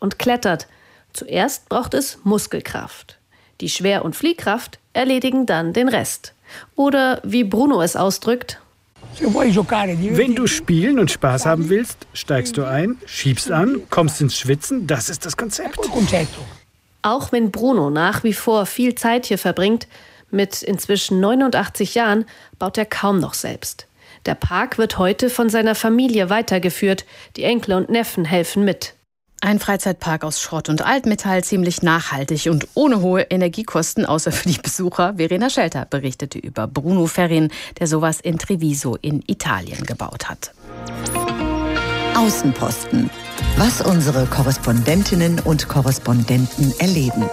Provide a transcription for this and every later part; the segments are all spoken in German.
und klettert. Zuerst braucht es Muskelkraft. Die Schwer- und Fliehkraft erledigen dann den Rest. Oder wie Bruno es ausdrückt: Wenn du spielen und Spaß haben willst, steigst du ein, schiebst an, kommst ins Schwitzen. Das ist das Konzept. Auch wenn Bruno nach wie vor viel Zeit hier verbringt, mit inzwischen 89 Jahren baut er kaum noch selbst. Der Park wird heute von seiner Familie weitergeführt. Die Enkel und Neffen helfen mit. Ein Freizeitpark aus Schrott und Altmetall, ziemlich nachhaltig und ohne hohe Energiekosten, außer für die Besucher. Verena Schelter berichtete über Bruno Ferrin, der sowas in Treviso in Italien gebaut hat. Außenposten. Was unsere Korrespondentinnen und Korrespondenten erleben.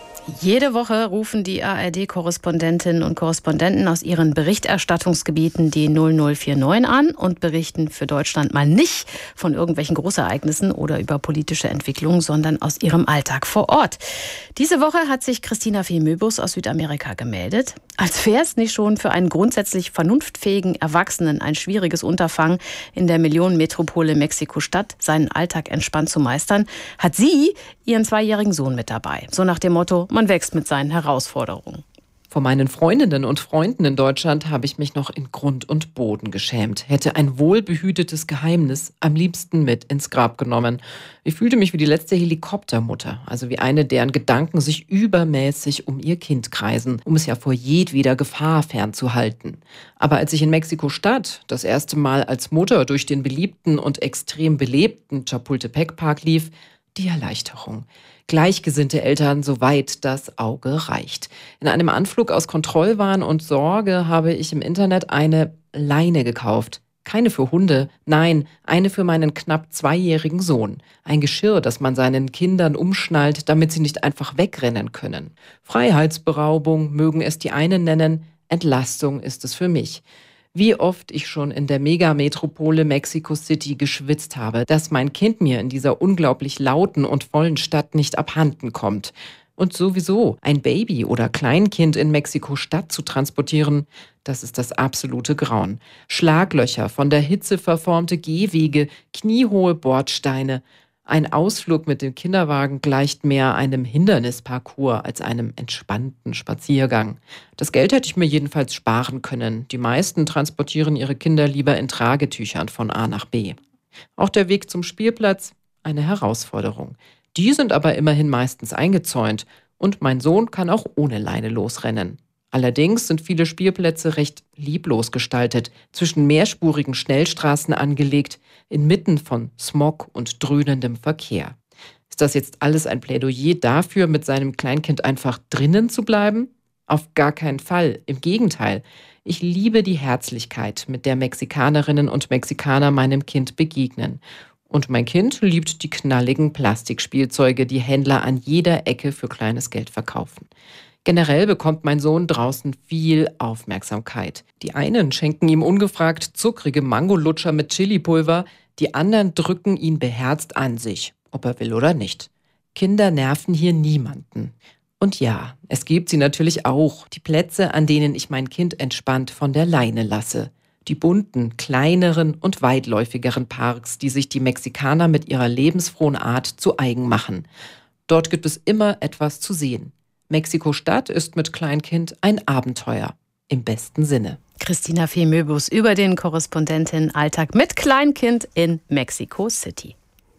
Jede Woche rufen die ARD-Korrespondentinnen und Korrespondenten aus ihren Berichterstattungsgebieten die 0049 an und berichten für Deutschland mal nicht von irgendwelchen Großereignissen oder über politische Entwicklungen, sondern aus ihrem Alltag vor Ort. Diese Woche hat sich Christina Fee Möbus aus Südamerika gemeldet. Als wäre es nicht schon für einen grundsätzlich vernunftfähigen Erwachsenen ein schwieriges Unterfangen, in der Millionenmetropole Mexiko-Stadt seinen Alltag entspannt zu meistern, hat sie ihren 2-jährigen Sohn mit dabei. So nach dem Motto: Man wächst mit seinen Herausforderungen. Vor meinen Freundinnen und Freunden in Deutschland habe ich mich noch in Grund und Boden geschämt. Hätte ein wohlbehütetes Geheimnis am liebsten mit ins Grab genommen. Ich fühlte mich wie die letzte Helikoptermutter, also wie eine, deren Gedanken sich übermäßig um ihr Kind kreisen, um es ja vor jedweder Gefahr fernzuhalten. Aber als ich in Mexiko-Stadt das erste Mal als Mutter durch den beliebten und extrem belebten Chapultepec-Park lief, die Erleichterung. Gleichgesinnte Eltern, soweit das Auge reicht. In einem Anflug aus Kontrollwahn und Sorge habe ich im Internet eine Leine gekauft. Keine für Hunde, nein, eine für meinen knapp 2-jährigen Sohn. Ein Geschirr, das man seinen Kindern umschnallt, damit sie nicht einfach wegrennen können. Freiheitsberaubung mögen es die einen nennen, Entlastung ist es für mich. Wie oft ich schon in der Megametropole Mexico City geschwitzt habe, dass mein Kind mir in dieser unglaublich lauten und vollen Stadt nicht abhanden kommt. Und sowieso, ein Baby oder Kleinkind in Mexiko-Stadt zu transportieren, das ist das absolute Grauen. Schlaglöcher, von der Hitze verformte Gehwege, kniehohe Bordsteine. Ein Ausflug mit dem Kinderwagen gleicht mehr einem Hindernisparcours als einem entspannten Spaziergang. Das Geld hätte ich mir jedenfalls sparen können. Die meisten transportieren ihre Kinder lieber in Tragetüchern von A nach B. Auch der Weg zum Spielplatz, eine Herausforderung. Die sind aber immerhin meistens eingezäunt und mein Sohn kann auch ohne Leine losrennen. Allerdings sind viele Spielplätze recht lieblos gestaltet, zwischen mehrspurigen Schnellstraßen angelegt, inmitten von Smog und dröhnendem Verkehr. Ist das jetzt alles ein Plädoyer dafür, mit seinem Kleinkind einfach drinnen zu bleiben? Auf gar keinen Fall, im Gegenteil. Ich liebe die Herzlichkeit, mit der Mexikanerinnen und Mexikaner meinem Kind begegnen. Und mein Kind liebt die knalligen Plastikspielzeuge, die Händler an jeder Ecke für kleines Geld verkaufen. Generell bekommt mein Sohn draußen viel Aufmerksamkeit. Die einen schenken ihm ungefragt zuckrige Mangolutscher mit Chilipulver, die anderen drücken ihn beherzt an sich, ob er will oder nicht. Kinder nerven hier niemanden. Und ja, es gibt sie natürlich auch, die Plätze, an denen ich mein Kind entspannt von der Leine lasse. Die bunten, kleineren und weitläufigeren Parks, die sich die Mexikaner mit ihrer lebensfrohen Art zu eigen machen. Dort gibt es immer etwas zu sehen. Mexiko-Stadt ist mit Kleinkind ein Abenteuer, im besten Sinne. Christina Fee Möbus über den Korrespondentinnen-Alltag mit Kleinkind in Mexico City.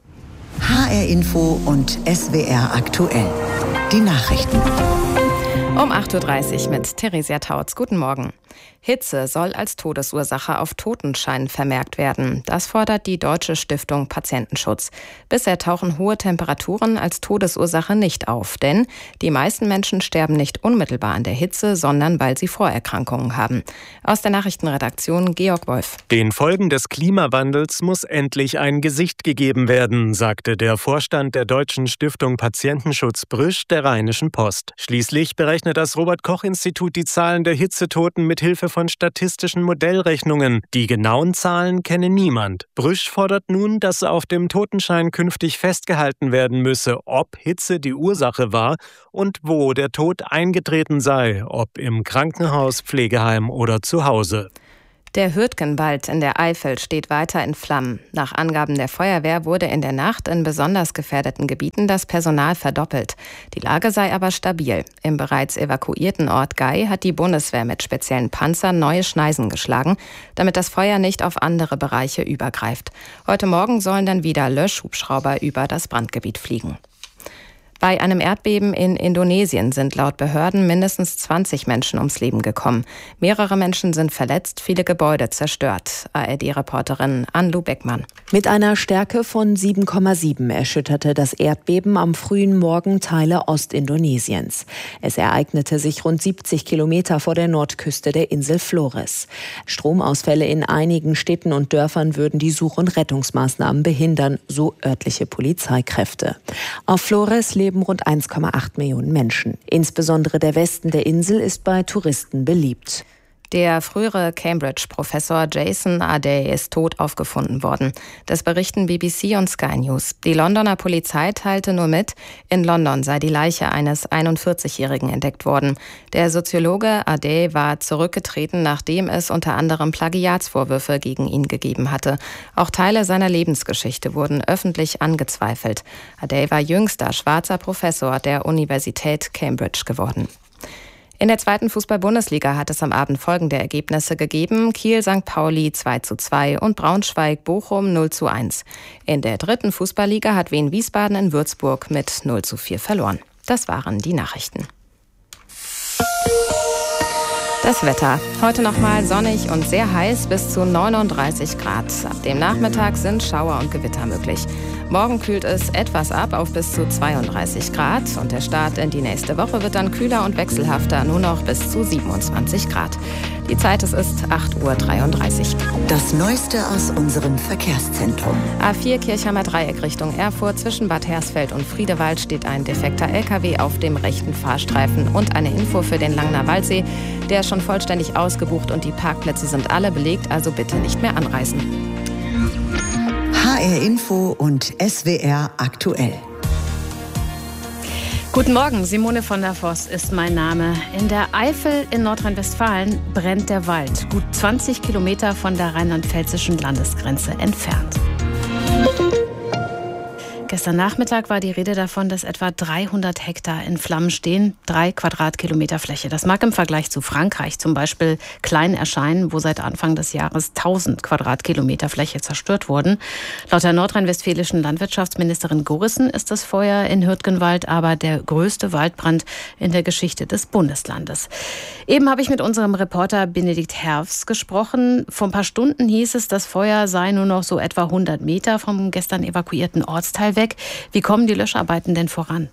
HR Info und SWR aktuell. Die Nachrichten. Um 8.30 Uhr mit Theresia Tautz. Guten Morgen. Hitze soll als Todesursache auf Totenschein vermerkt werden. Das fordert die Deutsche Stiftung Patientenschutz. Bisher tauchen hohe Temperaturen als Todesursache nicht auf, denn die meisten Menschen sterben nicht unmittelbar an der Hitze, sondern weil sie Vorerkrankungen haben. Aus der Nachrichtenredaktion Georg Wolf. Den Folgen des Klimawandels muss endlich ein Gesicht gegeben werden, sagte der Vorstand der Deutschen Stiftung Patientenschutz Brüsch der Rheinischen Post. Schließlich berechnet das Robert-Koch-Institut die Zahlen der Hitzetoten mit Hilfe von statistischen Modellrechnungen. Die genauen Zahlen kenne niemand. Brüsch fordert nun, dass auf dem Totenschein künftig festgehalten werden müsse, ob Hitze die Ursache war und wo der Tod eingetreten sei, ob im Krankenhaus, Pflegeheim oder zu Hause. Der Hürtgenwald in der Eifel steht weiter in Flammen. Nach Angaben der Feuerwehr wurde in der Nacht in besonders gefährdeten Gebieten das Personal verdoppelt. Die Lage sei aber stabil. Im bereits evakuierten Ort Gei hat die Bundeswehr mit speziellen Panzern neue Schneisen geschlagen, damit das Feuer nicht auf andere Bereiche übergreift. Heute Morgen sollen dann wieder Löschhubschrauber über das Brandgebiet fliegen. Bei einem Erdbeben in Indonesien sind laut Behörden mindestens 20 Menschen ums Leben gekommen. Mehrere Menschen sind verletzt, viele Gebäude zerstört. ARD-Reporterin Anlu Beckmann. Mit einer Stärke von 7,7 erschütterte das Erdbeben am frühen Morgen Teile Ostindonesiens. Es ereignete sich rund 70 Kilometer vor der Nordküste der Insel Flores. Stromausfälle in einigen Städten und Dörfern würden die Such- und Rettungsmaßnahmen behindern, so örtliche Polizeikräfte. Auf Flores leben rund 1,8 Millionen Menschen. Insbesondere der Westen der Insel ist bei Touristen beliebt. Der frühere Cambridge-Professor Jason Ardey ist tot aufgefunden worden. Das berichten BBC und Sky News. Die Londoner Polizei teilte nur mit, in London sei die Leiche eines 41-Jährigen entdeckt worden. Der Soziologe Ardey war zurückgetreten, nachdem es unter anderem Plagiatsvorwürfe gegen ihn gegeben hatte. Auch Teile seiner Lebensgeschichte wurden öffentlich angezweifelt. Ardey war jüngster schwarzer Professor der Universität Cambridge geworden. In der zweiten Fußball-Bundesliga hat es am Abend folgende Ergebnisse gegeben. Kiel-St. Pauli 2:2 und Braunschweig-Bochum 0:1. In der dritten Fußballliga hat Wien-Wiesbaden in Würzburg mit 0:4 verloren. Das waren die Nachrichten. Das Wetter. Heute nochmal sonnig und sehr heiß, bis zu 39 Grad. Ab dem Nachmittag sind Schauer und Gewitter möglich. Morgen kühlt es etwas ab auf bis zu 32 Grad. Und der Start in die nächste Woche wird dann kühler und wechselhafter, nur noch bis zu 27 Grad. Die Zeit ist 8:33 Uhr. Das Neueste aus unserem Verkehrszentrum. A4 Kirchheimer Dreieck Richtung Erfurt. Zwischen Bad Hersfeld und Friedewald steht ein defekter LKW auf dem rechten Fahrstreifen. Und eine Info für den Langner Waldsee. Der ist schon vollständig ausgebucht und die Parkplätze sind alle belegt, also bitte nicht mehr anreisen. HR Info und SWR aktuell. Guten Morgen, Simone von der Voss ist mein Name. In der Eifel in Nordrhein-Westfalen brennt der Wald, gut 20 Kilometer von der rheinland-pfälzischen Landesgrenze entfernt. Gestern Nachmittag war die Rede davon, dass etwa 300 Hektar in Flammen stehen, 3 Quadratkilometer Fläche. Das mag im Vergleich zu Frankreich zum Beispiel klein erscheinen, wo seit Anfang des Jahres 1000 Quadratkilometer Fläche zerstört wurden. Laut der nordrhein-westfälischen Landwirtschaftsministerin Gorissen ist das Feuer in Hürtgenwald aber der größte Waldbrand in der Geschichte des Bundeslandes. Eben habe ich mit unserem Reporter Benedikt Herfs gesprochen. Vor ein paar Stunden hieß es, das Feuer sei nur noch so etwa 100 Meter vom gestern evakuierten Ortsteil weg. Wie kommen die Löscharbeiten denn voran?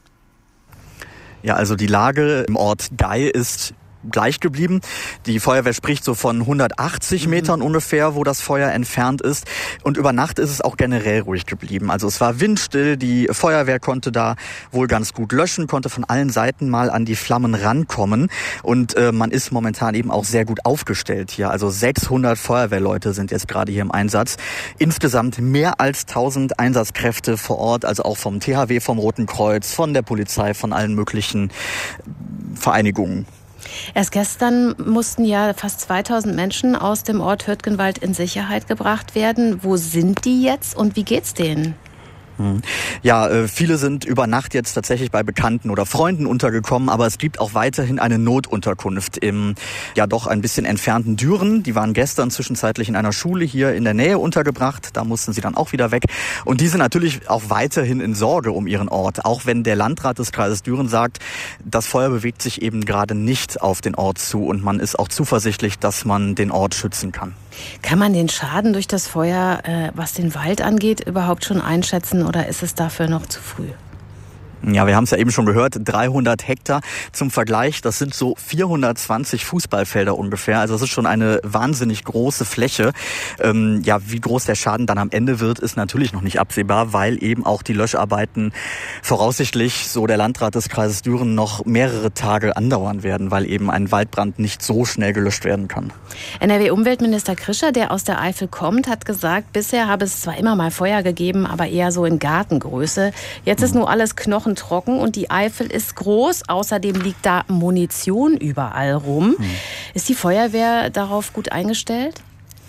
Ja, also die Lage im Ort Gei ist gleich geblieben. Die Feuerwehr spricht so von 180 Metern ungefähr, wo das Feuer entfernt ist. Und über Nacht ist es auch generell ruhig geblieben. Also es war windstill, die Feuerwehr konnte da wohl ganz gut löschen, konnte von allen Seiten mal an die Flammen rankommen. Und man ist momentan eben auch sehr gut aufgestellt hier. Also 600 Feuerwehrleute sind jetzt gerade hier im Einsatz. Insgesamt mehr als 1000 Einsatzkräfte vor Ort, also auch vom THW, vom Roten Kreuz, von der Polizei, von allen möglichen Vereinigungen. Erst gestern mussten ja fast 2000 Menschen aus dem Ort Hürtgenwald in Sicherheit gebracht werden. Wo sind die jetzt und wie geht's denen? Ja, viele sind über Nacht jetzt tatsächlich bei Bekannten oder Freunden untergekommen, aber es gibt auch weiterhin eine Notunterkunft im ja doch ein bisschen entfernten Düren. Die waren gestern zwischenzeitlich in einer Schule hier in der Nähe untergebracht, da mussten sie dann auch wieder weg. Und die sind natürlich auch weiterhin in Sorge um ihren Ort, auch wenn der Landrat des Kreises Düren sagt, das Feuer bewegt sich eben gerade nicht auf den Ort zu und man ist auch zuversichtlich, dass man den Ort schützen kann. Kann man den Schaden durch das Feuer, was den Wald angeht, überhaupt schon einschätzen oder ist es dafür noch zu früh? Ja, wir haben es ja eben schon gehört, 300 Hektar zum Vergleich, das sind so 420 Fußballfelder ungefähr, also das ist schon eine wahnsinnig große Fläche. Ja, wie groß der Schaden dann am Ende wird, ist natürlich noch nicht absehbar, weil eben auch die Löscharbeiten voraussichtlich, so der Landrat des Kreises Düren, noch mehrere Tage andauern werden, weil eben ein Waldbrand nicht so schnell gelöscht werden kann. NRW-Umweltminister Krischer, der aus der Eifel kommt, hat gesagt, bisher habe es zwar immer mal Feuer gegeben, aber eher so in Gartengröße. Jetzt ist nur alles knochentrocken und die Eifel ist groß. Außerdem liegt da Munition überall rum. Ist die Feuerwehr darauf gut eingestellt?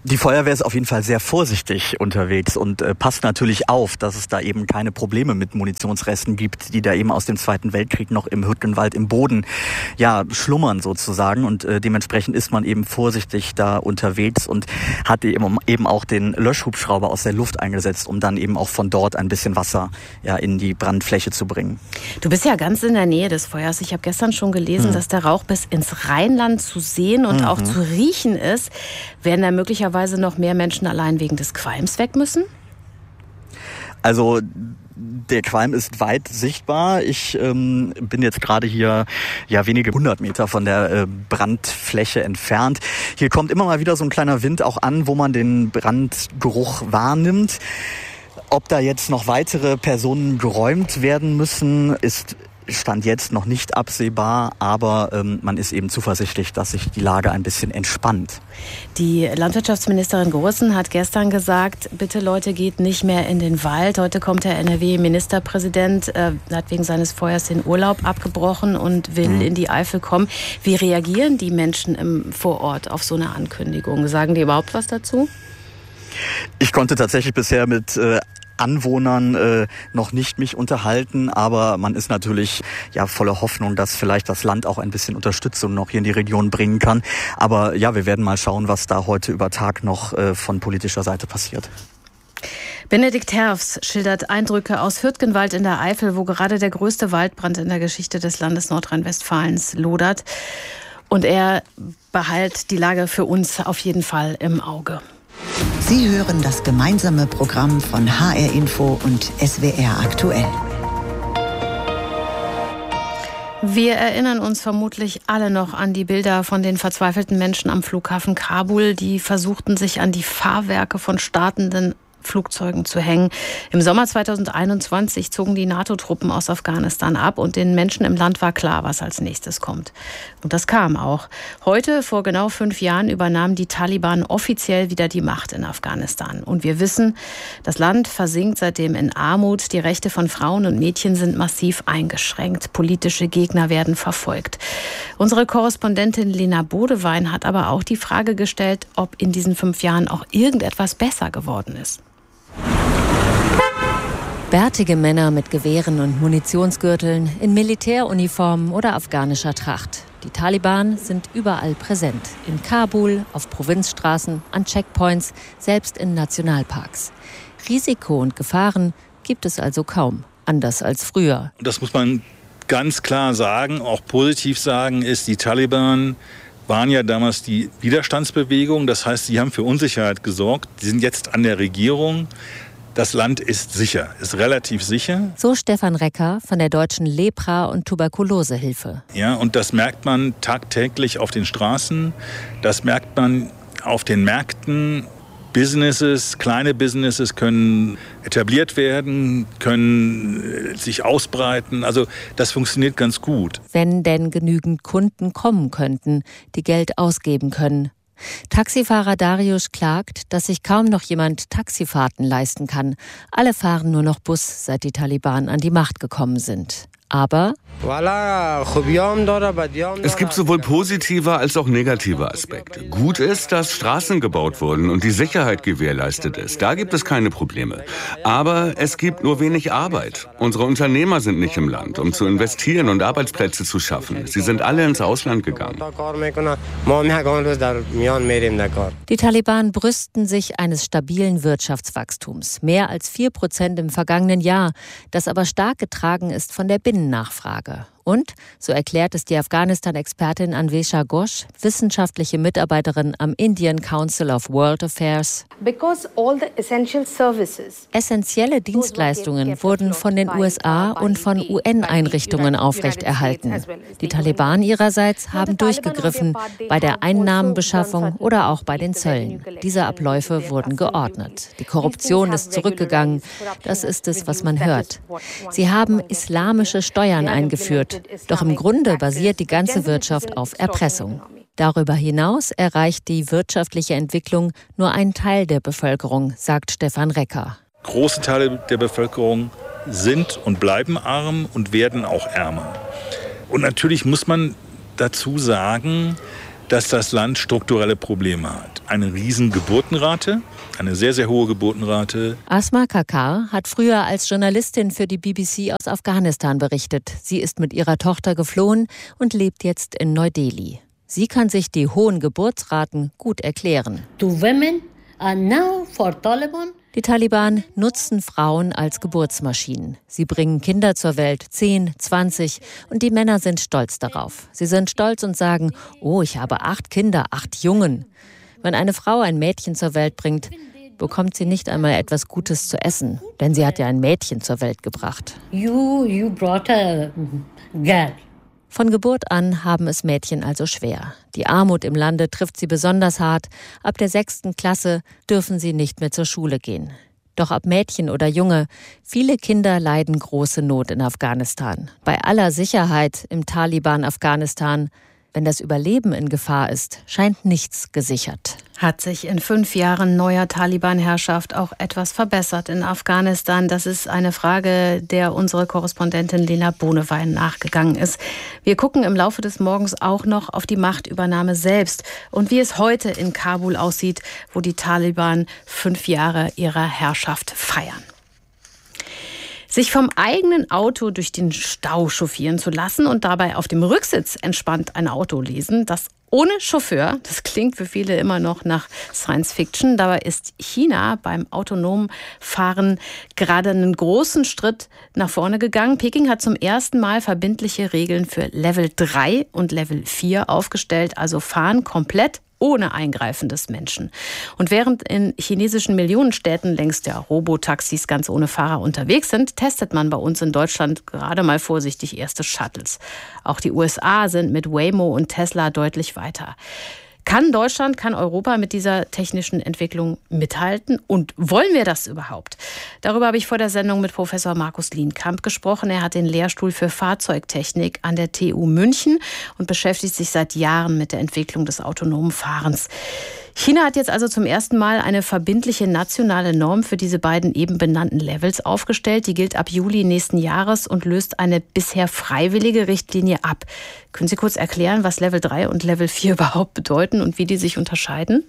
Die Feuerwehr ist auf jeden Fall sehr vorsichtig unterwegs und passt natürlich auf, dass es da eben keine Probleme mit Munitionsresten gibt, die da eben aus dem Zweiten Weltkrieg noch im Hüttenwald im Boden schlummern sozusagen. Und dementsprechend ist man eben vorsichtig da unterwegs und hat eben auch den Löschhubschrauber aus der Luft eingesetzt, um dann eben auch von dort ein bisschen Wasser in die Brandfläche zu bringen. Du bist ja ganz in der Nähe des Feuers. Ich habe gestern schon gelesen, dass der Rauch bis ins Rheinland zu sehen und auch zu riechen ist. Werden da möglicherweise noch mehr Menschen allein wegen des Qualms weg müssen? Also der Qualm ist weit sichtbar. Ich bin jetzt gerade hier wenige 100 Meter von der Brandfläche entfernt. Hier kommt immer mal wieder so ein kleiner Wind auch an, wo man den Brandgeruch wahrnimmt. Ob da jetzt noch weitere Personen geräumt werden müssen, ist Stand jetzt noch nicht absehbar, aber man ist eben zuversichtlich, dass sich die Lage ein bisschen entspannt. Die Landwirtschaftsministerin Goossen hat gestern gesagt, bitte Leute, geht nicht mehr in den Wald. Heute kommt der NRW-Ministerpräsident, hat wegen seines Feuers den Urlaub abgebrochen und will in die Eifel kommen. Wie reagieren die Menschen vor Ort auf so eine Ankündigung? Sagen die überhaupt was dazu? Ich konnte tatsächlich bisher mit Anwohnern noch nicht mich unterhalten, aber man ist natürlich voller Hoffnung, dass vielleicht das Land auch ein bisschen Unterstützung noch hier in die Region bringen kann. Aber wir werden mal schauen, was da heute über Tag noch von politischer Seite passiert. Benedikt Herfs schildert Eindrücke aus Hürtgenwald in der Eifel, wo gerade der größte Waldbrand in der Geschichte des Landes Nordrhein-Westfalens lodert. Und er behält die Lage für uns auf jeden Fall im Auge. Sie hören das gemeinsame Programm von HR Info und SWR aktuell. Wir erinnern uns vermutlich alle noch an die Bilder von den verzweifelten Menschen am Flughafen Kabul, die versuchten, sich an die Fahrwerke von startenden Flugzeugen zu hängen. Im Sommer 2021 zogen die NATO-Truppen aus Afghanistan ab und den Menschen im Land war klar, was als nächstes kommt. Und das kam auch. Heute, vor genau 5 Jahren, übernahmen die Taliban offiziell wieder die Macht in Afghanistan. Und wir wissen, das Land versinkt seitdem in Armut. Die Rechte von Frauen und Mädchen sind massiv eingeschränkt. Politische Gegner werden verfolgt. Unsere Korrespondentin Lena Bodewein hat aber auch die Frage gestellt, ob in diesen 5 Jahren auch irgendetwas besser geworden ist. Bärtige Männer mit Gewehren und Munitionsgürteln, in Militäruniformen oder afghanischer Tracht. Die Taliban sind überall präsent. In Kabul, auf Provinzstraßen, an Checkpoints, selbst in Nationalparks. Risiko und Gefahren gibt es also kaum, anders als früher. Das muss man ganz klar sagen, auch positiv sagen, ist, die Taliban waren ja damals die Widerstandsbewegung. Das heißt, sie haben für Unsicherheit gesorgt. Sie sind jetzt an der Regierung. Das Land ist sicher, ist relativ sicher. So Stefan Recker von der Deutschen Lepra- und Tuberkulosehilfe. Ja, und das merkt man tagtäglich auf den Straßen. Das merkt man auf den Märkten. Businesses, kleine Businesses können etabliert werden, können sich ausbreiten. Also das funktioniert ganz gut. Wenn denn genügend Kunden kommen könnten, die Geld ausgeben können. Taxifahrer Darius klagt, dass sich kaum noch jemand Taxifahrten leisten kann. Alle fahren nur noch Bus, seit die Taliban an die Macht gekommen sind. Aber es gibt sowohl positive als auch negative Aspekte. Gut ist, dass Straßen gebaut wurden und die Sicherheit gewährleistet ist. Da gibt es keine Probleme. Aber es gibt nur wenig Arbeit. Unsere Unternehmer sind nicht im Land, um zu investieren und Arbeitsplätze zu schaffen. Sie sind alle ins Ausland gegangen. Die Taliban brüsten sich eines stabilen Wirtschaftswachstums. Mehr als 4% im vergangenen Jahr, das aber stark getragen ist von der Binnennachfrage. Und, so erklärt es die Afghanistan-Expertin Anvesha Ghosh, wissenschaftliche Mitarbeiterin am Indian Council of World Affairs. Essentielle Dienstleistungen wurden von den USA und von UN-Einrichtungen aufrechterhalten. Die Taliban ihrerseits haben durchgegriffen bei der Einnahmenbeschaffung oder auch bei den Zöllen. Diese Abläufe wurden geordnet. Die Korruption ist zurückgegangen. Das ist es, was man hört. Sie haben islamische Steuern eingeführt. Doch im Grunde basiert die ganze Wirtschaft auf Erpressung. Darüber hinaus erreicht die wirtschaftliche Entwicklung nur einen Teil der Bevölkerung, sagt Stefan Recker. Große Teile der Bevölkerung sind und bleiben arm und werden auch ärmer. Und natürlich muss man dazu sagen, dass das Land strukturelle Probleme hat. Eine riesen Geburtenrate, eine sehr, sehr hohe Geburtenrate. Asma Kakar hat früher als Journalistin für die BBC aus Afghanistan berichtet. Sie ist mit ihrer Tochter geflohen und lebt jetzt in Neu-Delhi. Sie kann sich die hohen Geburtsraten gut erklären. Die Taliban nutzen Frauen als Geburtsmaschinen. Sie bringen Kinder zur Welt, 10, 20, und die Männer sind stolz darauf. Sie sind stolz und sagen, oh, ich habe 8 Kinder, 8 Jungen. Wenn eine Frau ein Mädchen zur Welt bringt, bekommt sie nicht einmal etwas Gutes zu essen, denn sie hat ja ein Mädchen zur Welt gebracht. You brought a girl. Von Geburt an haben es Mädchen also schwer. Die Armut im Lande trifft sie besonders hart. Ab der 6. Klasse dürfen sie nicht mehr zur Schule gehen. Doch ob Mädchen oder Junge, viele Kinder leiden große Not in Afghanistan. Bei aller Sicherheit im Taliban-Afghanistan, wenn das Überleben in Gefahr ist, scheint nichts gesichert. Hat sich in 5 Jahren neuer Taliban-Herrschaft auch etwas verbessert in Afghanistan? Das ist eine Frage, der unsere Korrespondentin Lena Bohnewein nachgegangen ist. Wir gucken im Laufe des Morgens auch noch auf die Machtübernahme selbst und wie es heute in Kabul aussieht, wo die Taliban 5 Jahre ihrer Herrschaft feiern. Sich vom eigenen Auto durch den Stau chauffieren zu lassen und dabei auf dem Rücksitz entspannt ein Auto lesen, das ohne Chauffeur, das klingt für viele immer noch nach Science Fiction. Dabei ist China beim autonomen Fahren gerade einen großen Schritt nach vorne gegangen. Peking hat zum ersten Mal verbindliche Regeln für Level 3 und Level 4 aufgestellt, also Fahren komplett ohne Eingreifen des Menschen. Und während in chinesischen Millionenstädten längst ja Robotaxis ganz ohne Fahrer unterwegs sind, testet man bei uns in Deutschland gerade mal vorsichtig erste Shuttles. Auch die USA sind mit Waymo und Tesla deutlich weiter. Kann Deutschland, kann Europa mit dieser technischen Entwicklung mithalten? Und wollen wir das überhaupt? Darüber habe ich vor der Sendung mit Professor Markus Lienkamp gesprochen. Er hat den Lehrstuhl für Fahrzeugtechnik an der TU München und beschäftigt sich seit Jahren mit der Entwicklung des autonomen Fahrens. China hat jetzt also zum ersten Mal eine verbindliche nationale Norm für diese beiden eben benannten Levels aufgestellt. Die gilt ab Juli nächsten Jahres und löst eine bisher freiwillige Richtlinie ab. Können Sie kurz erklären, was Level 3 und Level 4 überhaupt bedeuten und wie die sich unterscheiden?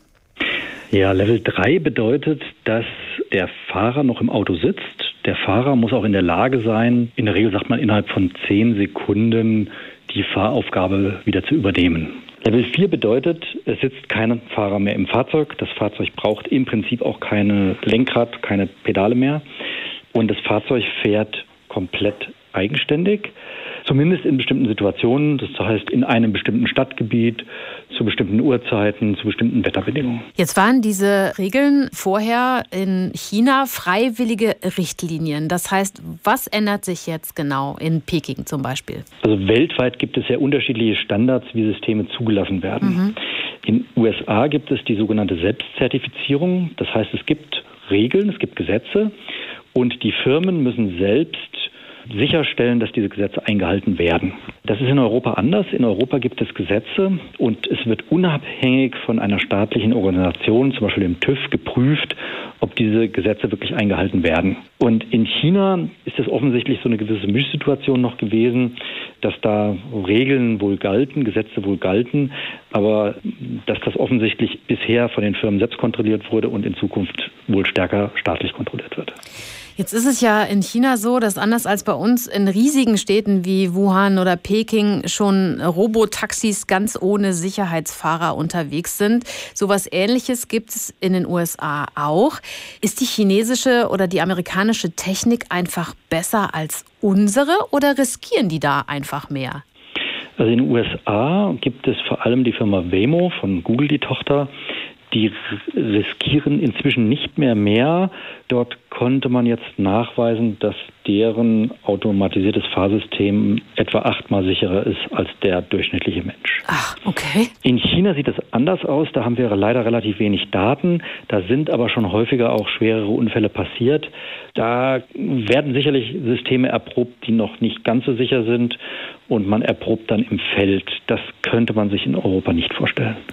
Ja, Level 3 bedeutet, dass der Fahrer noch im Auto sitzt. Der Fahrer muss auch in der Lage sein, in der Regel sagt man innerhalb von 10 Sekunden die Fahraufgabe wieder zu übernehmen. Level 4 bedeutet, es sitzt kein Fahrer mehr im Fahrzeug. Das Fahrzeug braucht im Prinzip auch keine Lenkrad, keine Pedale mehr. Und das Fahrzeug fährt komplett eigenständig, zumindest in bestimmten Situationen. Das heißt, in einem bestimmten Stadtgebiet, zu bestimmten Uhrzeiten, zu bestimmten Wetterbedingungen. Jetzt waren diese Regeln vorher in China freiwillige Richtlinien. Das heißt, was ändert sich jetzt genau in Peking zum Beispiel? Also weltweit gibt es ja unterschiedliche Standards, wie Systeme zugelassen werden. In den USA gibt es die sogenannte Selbstzertifizierung. Das heißt, es gibt Regeln, es gibt Gesetze und die Firmen müssen selbst sicherstellen, dass diese Gesetze eingehalten werden. Das ist in Europa anders. In Europa gibt es Gesetze und es wird unabhängig von einer staatlichen Organisation, zum Beispiel dem TÜV, geprüft, ob diese Gesetze wirklich eingehalten werden. Und in China ist es offensichtlich so eine gewisse Mischsituation noch gewesen, dass da Regeln wohl galten, Gesetze wohl galten, aber dass das offensichtlich bisher von den Firmen selbst kontrolliert wurde und in Zukunft wohl stärker staatlich kontrolliert wird. Jetzt ist es ja in China so, dass anders als bei uns in riesigen Städten wie Wuhan oder Peking schon Robotaxis ganz ohne Sicherheitsfahrer unterwegs sind. Sowas Ähnliches gibt es in den USA auch. Ist die chinesische oder die amerikanische Technik einfach besser als unsere oder riskieren die da einfach mehr? Also in den USA gibt es vor allem die Firma Waymo von Google, die Tochter. Die riskieren inzwischen nicht mehr. Dort konnte man jetzt nachweisen, dass deren automatisiertes Fahrsystem etwa 8-mal sicherer ist als der durchschnittliche Mensch. Ach, okay. In China sieht es anders aus. Da haben wir leider relativ wenig Daten. Da sind aber schon häufiger auch schwerere Unfälle passiert. Da werden sicherlich Systeme erprobt, die noch nicht ganz so sicher sind. Und man erprobt dann im Feld. Das könnte man sich in Europa nicht vorstellen.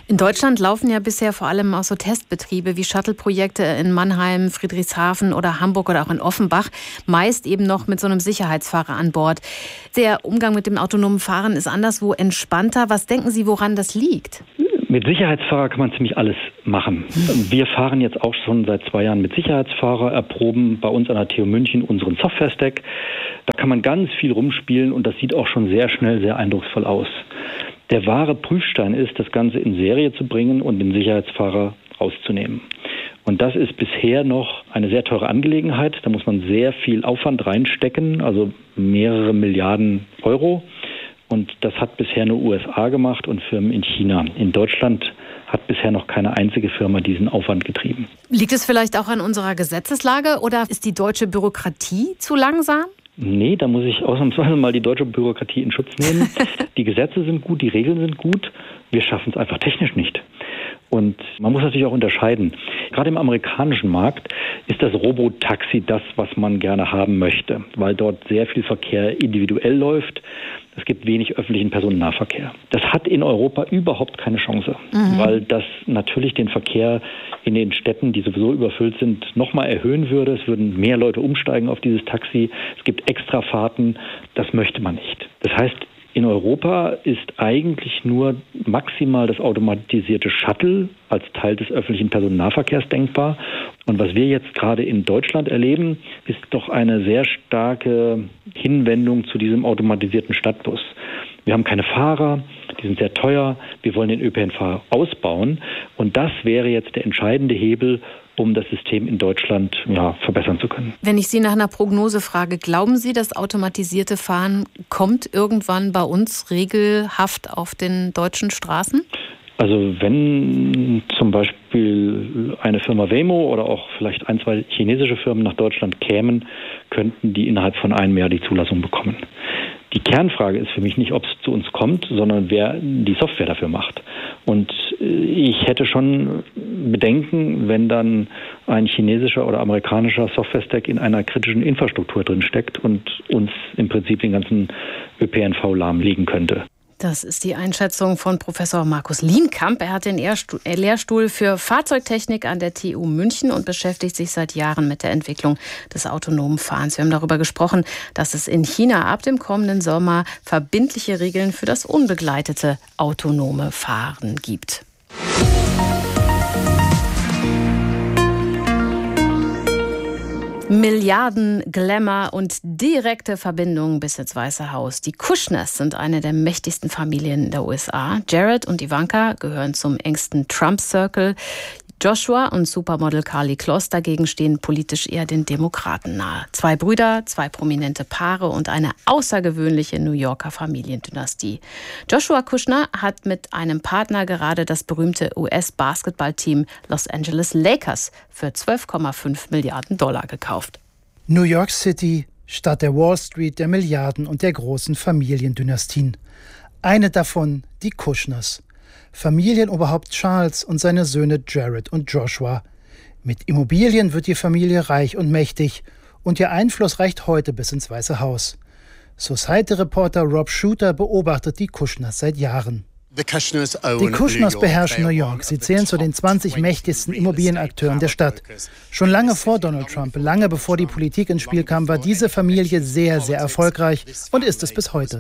In Deutschland laufen ja bisher vor allem auch so Testbetriebe wie Shuttle-Projekte in Mannheim, Friedrichshafen oder Hamburg oder auch in Offenbach, meist eben noch mit so einem Sicherheitsfahrer an Bord. Der Umgang mit dem autonomen Fahren ist anderswo entspannter. Was denken Sie, woran das liegt? Mit Sicherheitsfahrer kann man ziemlich alles machen. Wir fahren jetzt auch schon seit 2 Jahren mit Sicherheitsfahrer, erproben bei uns an der TU München unseren Software-Stack. Da kann man ganz viel rumspielen und das sieht auch schon sehr schnell sehr eindrucksvoll aus. Der wahre Prüfstein ist, das Ganze in Serie zu bringen und den Sicherheitsfahrer rauszunehmen. Und das ist bisher noch eine sehr teure Angelegenheit. Da muss man sehr viel Aufwand reinstecken, also mehrere Milliarden Euro. Und das hat bisher nur USA gemacht und Firmen in China. In Deutschland hat bisher noch keine einzige Firma diesen Aufwand getrieben. Liegt es vielleicht auch an unserer Gesetzeslage oder ist die deutsche Bürokratie zu langsam? Nee, da muss ich ausnahmsweise mal die deutsche Bürokratie in Schutz nehmen. Die Gesetze sind gut, die Regeln sind gut. Wir schaffen es einfach technisch nicht. Und man muss natürlich auch unterscheiden. Gerade im amerikanischen Markt ist das Robotaxi das, was man gerne haben möchte, weil dort sehr viel Verkehr individuell läuft. Es gibt wenig öffentlichen Personennahverkehr. Das hat in Europa überhaupt keine Chance, weil das natürlich den Verkehr in den Städten, die sowieso überfüllt sind, nochmal erhöhen würde. Es würden mehr Leute umsteigen auf dieses Taxi. Es gibt Extrafahrten. Das möchte man nicht. Das heißt, in Europa ist eigentlich nur maximal das automatisierte Shuttle als Teil des öffentlichen Personennahverkehrs denkbar. Und was wir jetzt gerade in Deutschland erleben, ist doch eine sehr starke Hinwendung zu diesem automatisierten Stadtbus. Wir haben keine Fahrer, die sind sehr teuer. Wir wollen den ÖPNV ausbauen. Und das wäre jetzt der entscheidende Hebel, um das System in Deutschland verbessern zu können. Wenn ich Sie nach einer Prognose frage, glauben Sie, das automatisierte Fahren kommt irgendwann bei uns regelhaft auf den deutschen Straßen? Also wenn zum Beispiel eine Firma Waymo oder auch vielleicht 1, 2 chinesische Firmen nach Deutschland kämen, könnten die innerhalb von einem Jahr die Zulassung bekommen. Die Kernfrage ist für mich nicht, ob es zu uns kommt, sondern wer die Software dafür macht. Und ich hätte schon Bedenken, wenn dann ein chinesischer oder amerikanischer Software-Stack in einer kritischen Infrastruktur drin steckt und uns im Prinzip den ganzen ÖPNV lahmlegen könnte. Das ist die Einschätzung von Professor Markus Lienkamp. Er hat den Lehrstuhl für Fahrzeugtechnik an der TU München und beschäftigt sich seit Jahren mit der Entwicklung des autonomen Fahrens. Wir haben darüber gesprochen, dass es in China ab dem kommenden Sommer verbindliche Regeln für das unbegleitete autonome Fahren gibt. Milliarden, Glamour und direkte Verbindungen bis ins Weiße Haus. Die Kushners sind eine der mächtigsten Familien in der USA. Jared und Ivanka gehören zum engsten Trump-Circle. Joshua und Supermodel Karlie Kloss dagegen stehen politisch eher den Demokraten nahe. 2 Brüder, 2 prominente Paare und eine außergewöhnliche New Yorker Familiendynastie. Joshua Kushner hat mit einem Partner gerade das berühmte US-Basketballteam Los Angeles Lakers für $12,5 Milliarden gekauft. New York City, Stadt der Wall Street, der Milliarden und der großen Familiendynastien. Eine davon die Kushners. Familienoberhaupt Charles und seine Söhne Jared und Joshua. Mit Immobilien wird die Familie reich und mächtig und ihr Einfluss reicht heute bis ins Weiße Haus. Society-Reporter Rob Shooter beobachtet die Kushners seit Jahren. Die Kushners beherrschen New York. Sie zählen zu den 20 mächtigsten Immobilienakteuren der Stadt. Schon lange vor Donald Trump, lange bevor die Politik ins Spiel kam, war diese Familie sehr, sehr erfolgreich und ist es bis heute.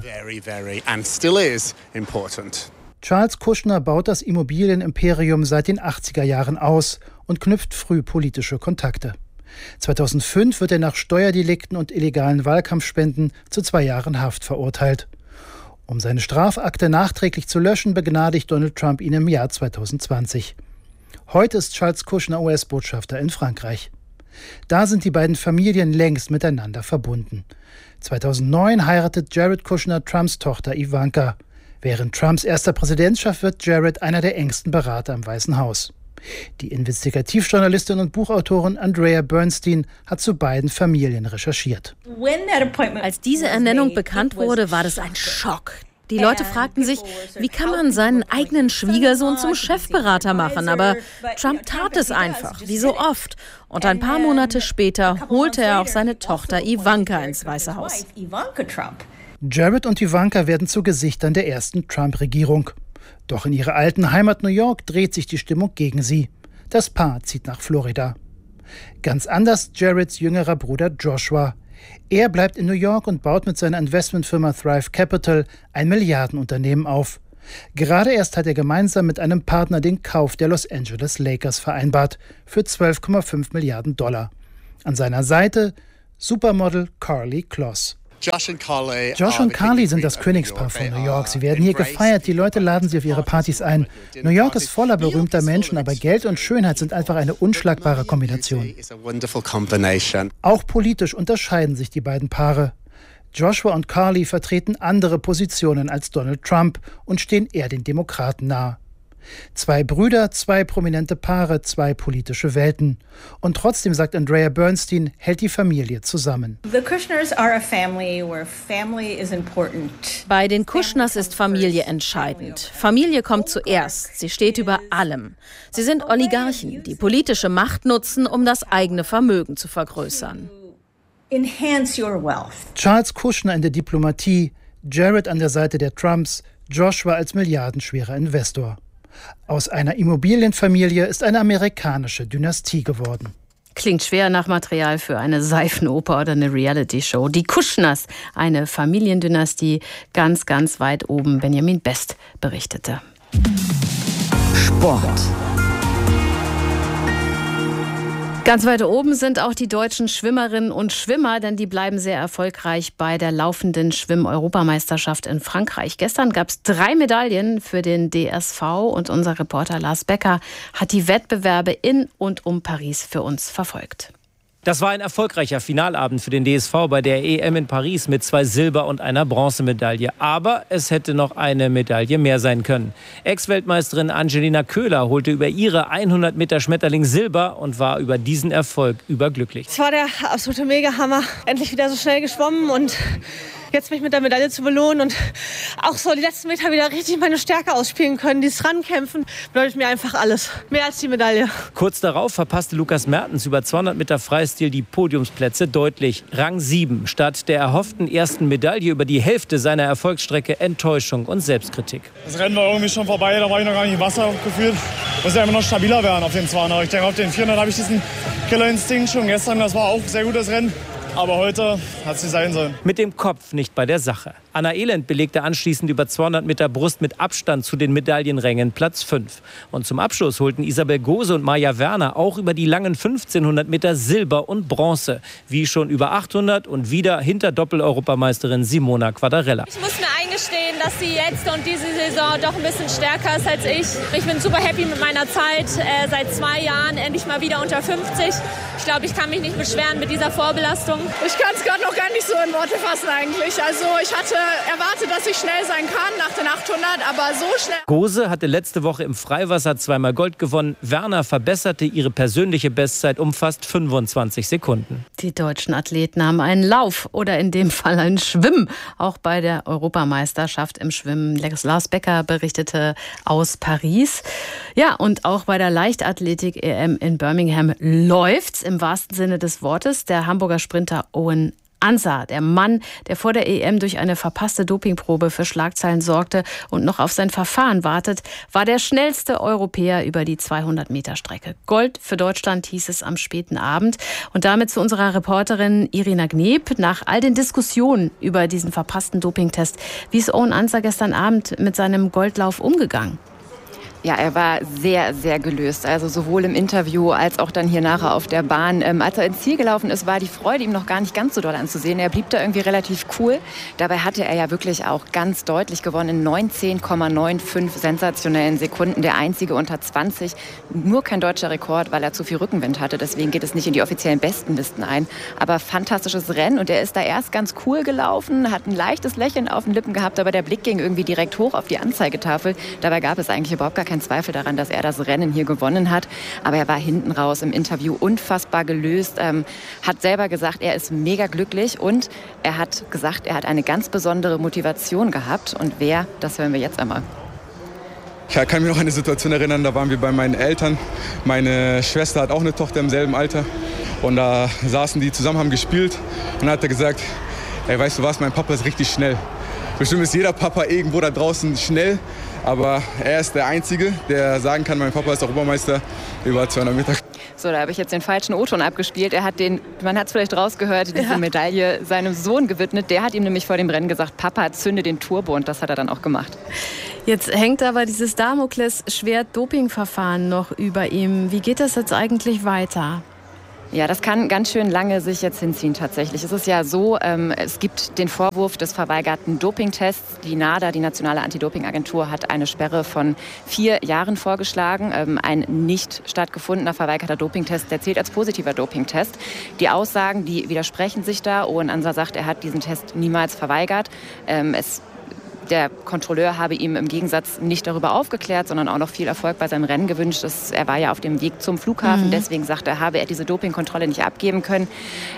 Charles Kushner baut das Immobilienimperium seit den 80er Jahren aus und knüpft früh politische Kontakte. 2005 wird er nach Steuerdelikten und illegalen Wahlkampfspenden zu 2 Jahren Haft verurteilt. Um seine Strafakte nachträglich zu löschen, begnadigt Donald Trump ihn im Jahr 2020. Heute ist Charles Kushner US-Botschafter in Frankreich. Da sind die beiden Familien längst miteinander verbunden. 2009 heiratet Jared Kushner Trumps Tochter Ivanka. Während Trumps erster Präsidentschaft wird Jared einer der engsten Berater im Weißen Haus. Die Investigativjournalistin und Buchautorin Andrea Bernstein hat zu beiden Familien recherchiert. Als diese Ernennung bekannt wurde, war das ein Schock. Die Leute fragten sich, wie kann man seinen eigenen Schwiegersohn zum Chefberater machen? Aber Trump tat es einfach, wie so oft. Und ein paar Monate später holte er auch seine Tochter Ivanka ins Weiße Haus. Jared und Ivanka werden zu Gesichtern der ersten Trump-Regierung. Doch in ihrer alten Heimat New York dreht sich die Stimmung gegen sie. Das Paar zieht nach Florida. Ganz anders Jareds jüngerer Bruder Joshua. Er bleibt in New York und baut mit seiner Investmentfirma Thrive Capital ein Milliardenunternehmen auf. Gerade erst hat er gemeinsam mit einem Partner den Kauf der Los Angeles Lakers vereinbart für $12,5 Milliarden. An seiner Seite Supermodel Karlie Kloss. Josh und Karlie sind das Königspaar von New York. Sie werden hier gefeiert, die Leute laden sie auf ihre Partys ein. New York ist voller berühmter Menschen, aber Geld und Schönheit sind einfach eine unschlagbare Kombination. Auch politisch unterscheiden sich die beiden Paare. Joshua und Karlie vertreten andere Positionen als Donald Trump und stehen eher den Demokraten nahe. 2 Brüder, 2 prominente Paare, 2 politische Welten. Und trotzdem, sagt Andrea Bernstein, hält die Familie zusammen. Bei den Kushners ist Familie entscheidend. Familie kommt zuerst. Sie steht über allem. Sie sind Oligarchen, die politische Macht nutzen, um das eigene Vermögen zu vergrößern. Charles Kushner in der Diplomatie, Jared an der Seite der Trumps, Joshua als milliardenschwerer Investor. Aus einer Immobilienfamilie ist eine amerikanische Dynastie geworden. Klingt schwer nach Material für eine Seifenoper oder eine Reality-Show. Die Kushners, eine Familiendynastie, ganz, ganz weit oben. Benjamin Best berichtete. Sport. Ganz weit oben sind auch die deutschen Schwimmerinnen und Schwimmer, denn die bleiben sehr erfolgreich bei der laufenden Schwimm-Europameisterschaft in Frankreich. Gestern gab es 3 Medaillen für den DSV und unser Reporter Lars Becker hat die Wettbewerbe in und um Paris für uns verfolgt. Das war ein erfolgreicher Finalabend für den DSV bei der EM in Paris mit 2 Silber- und einer Bronzemedaille. Aber es hätte noch eine Medaille mehr sein können. Ex-Weltmeisterin Angelina Köhler holte über ihre 100 Meter Schmetterling Silber und war über diesen Erfolg überglücklich. Es war der absolute Mega-Hammer. Endlich wieder so schnell geschwommen und jetzt mich mit der Medaille zu belohnen und auch so die letzten Meter wieder richtig meine Stärke ausspielen können. Dieses Rankämpfen bedeutet mir einfach alles. Mehr als die Medaille. Kurz darauf verpasste Lukas Mertens über 200 Meter Freistil die Podiumsplätze deutlich. Rang 7 statt der erhofften ersten Medaille über die Hälfte seiner Erfolgsstrecke Enttäuschung und Selbstkritik. Das Rennen war irgendwie schon vorbei, da war ich noch gar nicht im Wasser gefühlt. Muss ja immer noch stabiler werden auf den 200. Ich denke, auf den 400 habe ich diesen Killerinstinkt schon gestern. Das war auch ein sehr gutes Rennen. Aber heute hat es nicht sein sollen. Mit dem Kopf nicht bei der Sache. Anna Elend belegte anschließend über 200 Meter Brust mit Abstand zu den Medaillenrängen Platz 5. Und zum Abschluss holten Isabel Gose und Maja Werner auch über die langen 1500 Meter Silber und Bronze. Wie schon über 800 und wieder hinter Doppel-Europameisterin Simona Quadarella. Ich muss mir eingestehen, dass sie jetzt und diese Saison doch ein bisschen stärker ist als ich. Ich bin super happy mit meiner Zeit. Seit 2 Jahren endlich mal wieder unter 50. Ich glaube, ich kann mich nicht beschweren mit dieser Vorbelastung. Ich kann es gerade noch gar nicht so in Worte fassen eigentlich. Also ich hatte erwartet, dass ich schnell sein kann nach den 800, aber so schnell. Gose hatte letzte Woche im Freiwasser 2-mal Gold gewonnen. Werner verbesserte ihre persönliche Bestzeit um fast 25 Sekunden. Die deutschen Athleten haben einen Lauf oder in dem Fall ein Schwimmen. Auch bei der Europameisterschaft im Schwimmen. Lars Becker berichtete aus Paris. Ja, und auch bei der Leichtathletik-EM in Birmingham läuft's im wahrsten Sinne des Wortes. Der Hamburger Sprinter Owen Ansah, der Mann, der vor der EM durch eine verpasste Dopingprobe für Schlagzeilen sorgte und noch auf sein Verfahren wartet, war der schnellste Europäer über die 200-Meter-Strecke. Gold für Deutschland hieß es am späten Abend. Und damit zu unserer Reporterin Irina Gneb. Nach all den Diskussionen über diesen verpassten Dopingtest, wie ist Owen Ansah gestern Abend mit seinem Goldlauf umgegangen? Ja, er war sehr, sehr gelöst. Also sowohl im Interview als auch dann hier nachher auf der Bahn. Als er ins Ziel gelaufen ist, war die Freude ihm noch gar nicht ganz so doll anzusehen. Er blieb da irgendwie relativ cool. Dabei hatte er ja wirklich auch ganz deutlich gewonnen in 19,95 sensationellen Sekunden. Der einzige unter 20. Nur kein deutscher Rekord, weil er zu viel Rückenwind hatte. Deswegen geht es nicht in die offiziellen Bestenlisten ein. Aber fantastisches Rennen. Und er ist da erst ganz cool gelaufen, hat ein leichtes Lächeln auf den Lippen gehabt, aber der Blick ging irgendwie direkt hoch auf die Anzeigetafel. Dabei gab es eigentlich überhaupt gar kein Zweifel daran, dass er das Rennen hier gewonnen hat. Aber er war hinten raus im Interview unfassbar gelöst, hat selber gesagt, er ist mega glücklich und er hat gesagt, er hat eine ganz besondere Motivation gehabt. Und wer, das hören wir jetzt einmal. Ich kann mich noch an eine Situation erinnern, da waren wir bei meinen Eltern. Meine Schwester hat auch eine Tochter im selben Alter. Und da saßen die zusammen, haben gespielt. Und dann hat er gesagt, ey, weißt du was, mein Papa ist richtig schnell. Bestimmt ist jeder Papa irgendwo da draußen schnell, aber er ist der Einzige, der sagen kann, mein Papa ist Europameister über 200 Meter. So, da habe ich jetzt den falschen O-Ton abgespielt. Er hat man hat es vielleicht rausgehört, diese Medaille seinem Sohn gewidmet. Der hat ihm nämlich vor dem Rennen gesagt, Papa, zünde den Turbo, und das hat er dann auch gemacht. Jetzt hängt aber dieses Damoklesschwert-Dopingverfahren noch über ihm. Wie geht das jetzt eigentlich weiter? Ja, das kann ganz schön lange sich jetzt hinziehen tatsächlich. Es ist ja so, es gibt den Vorwurf des verweigerten Dopingtests. Die NADA, die Nationale Anti-Doping-Agentur, hat eine Sperre von 4 Jahren vorgeschlagen. Ein nicht stattgefundener verweigerter Dopingtest, der zählt als positiver Dopingtest. Die Aussagen, die widersprechen sich da. Owen Ansa sagt, er hat diesen Test niemals verweigert. Der Kontrolleur habe ihm im Gegensatz nicht darüber aufgeklärt, sondern auch noch viel Erfolg bei seinem Rennen gewünscht. Er war ja auf dem Weg zum Flughafen. Deswegen sagt er, habe er diese Dopingkontrolle nicht abgeben können.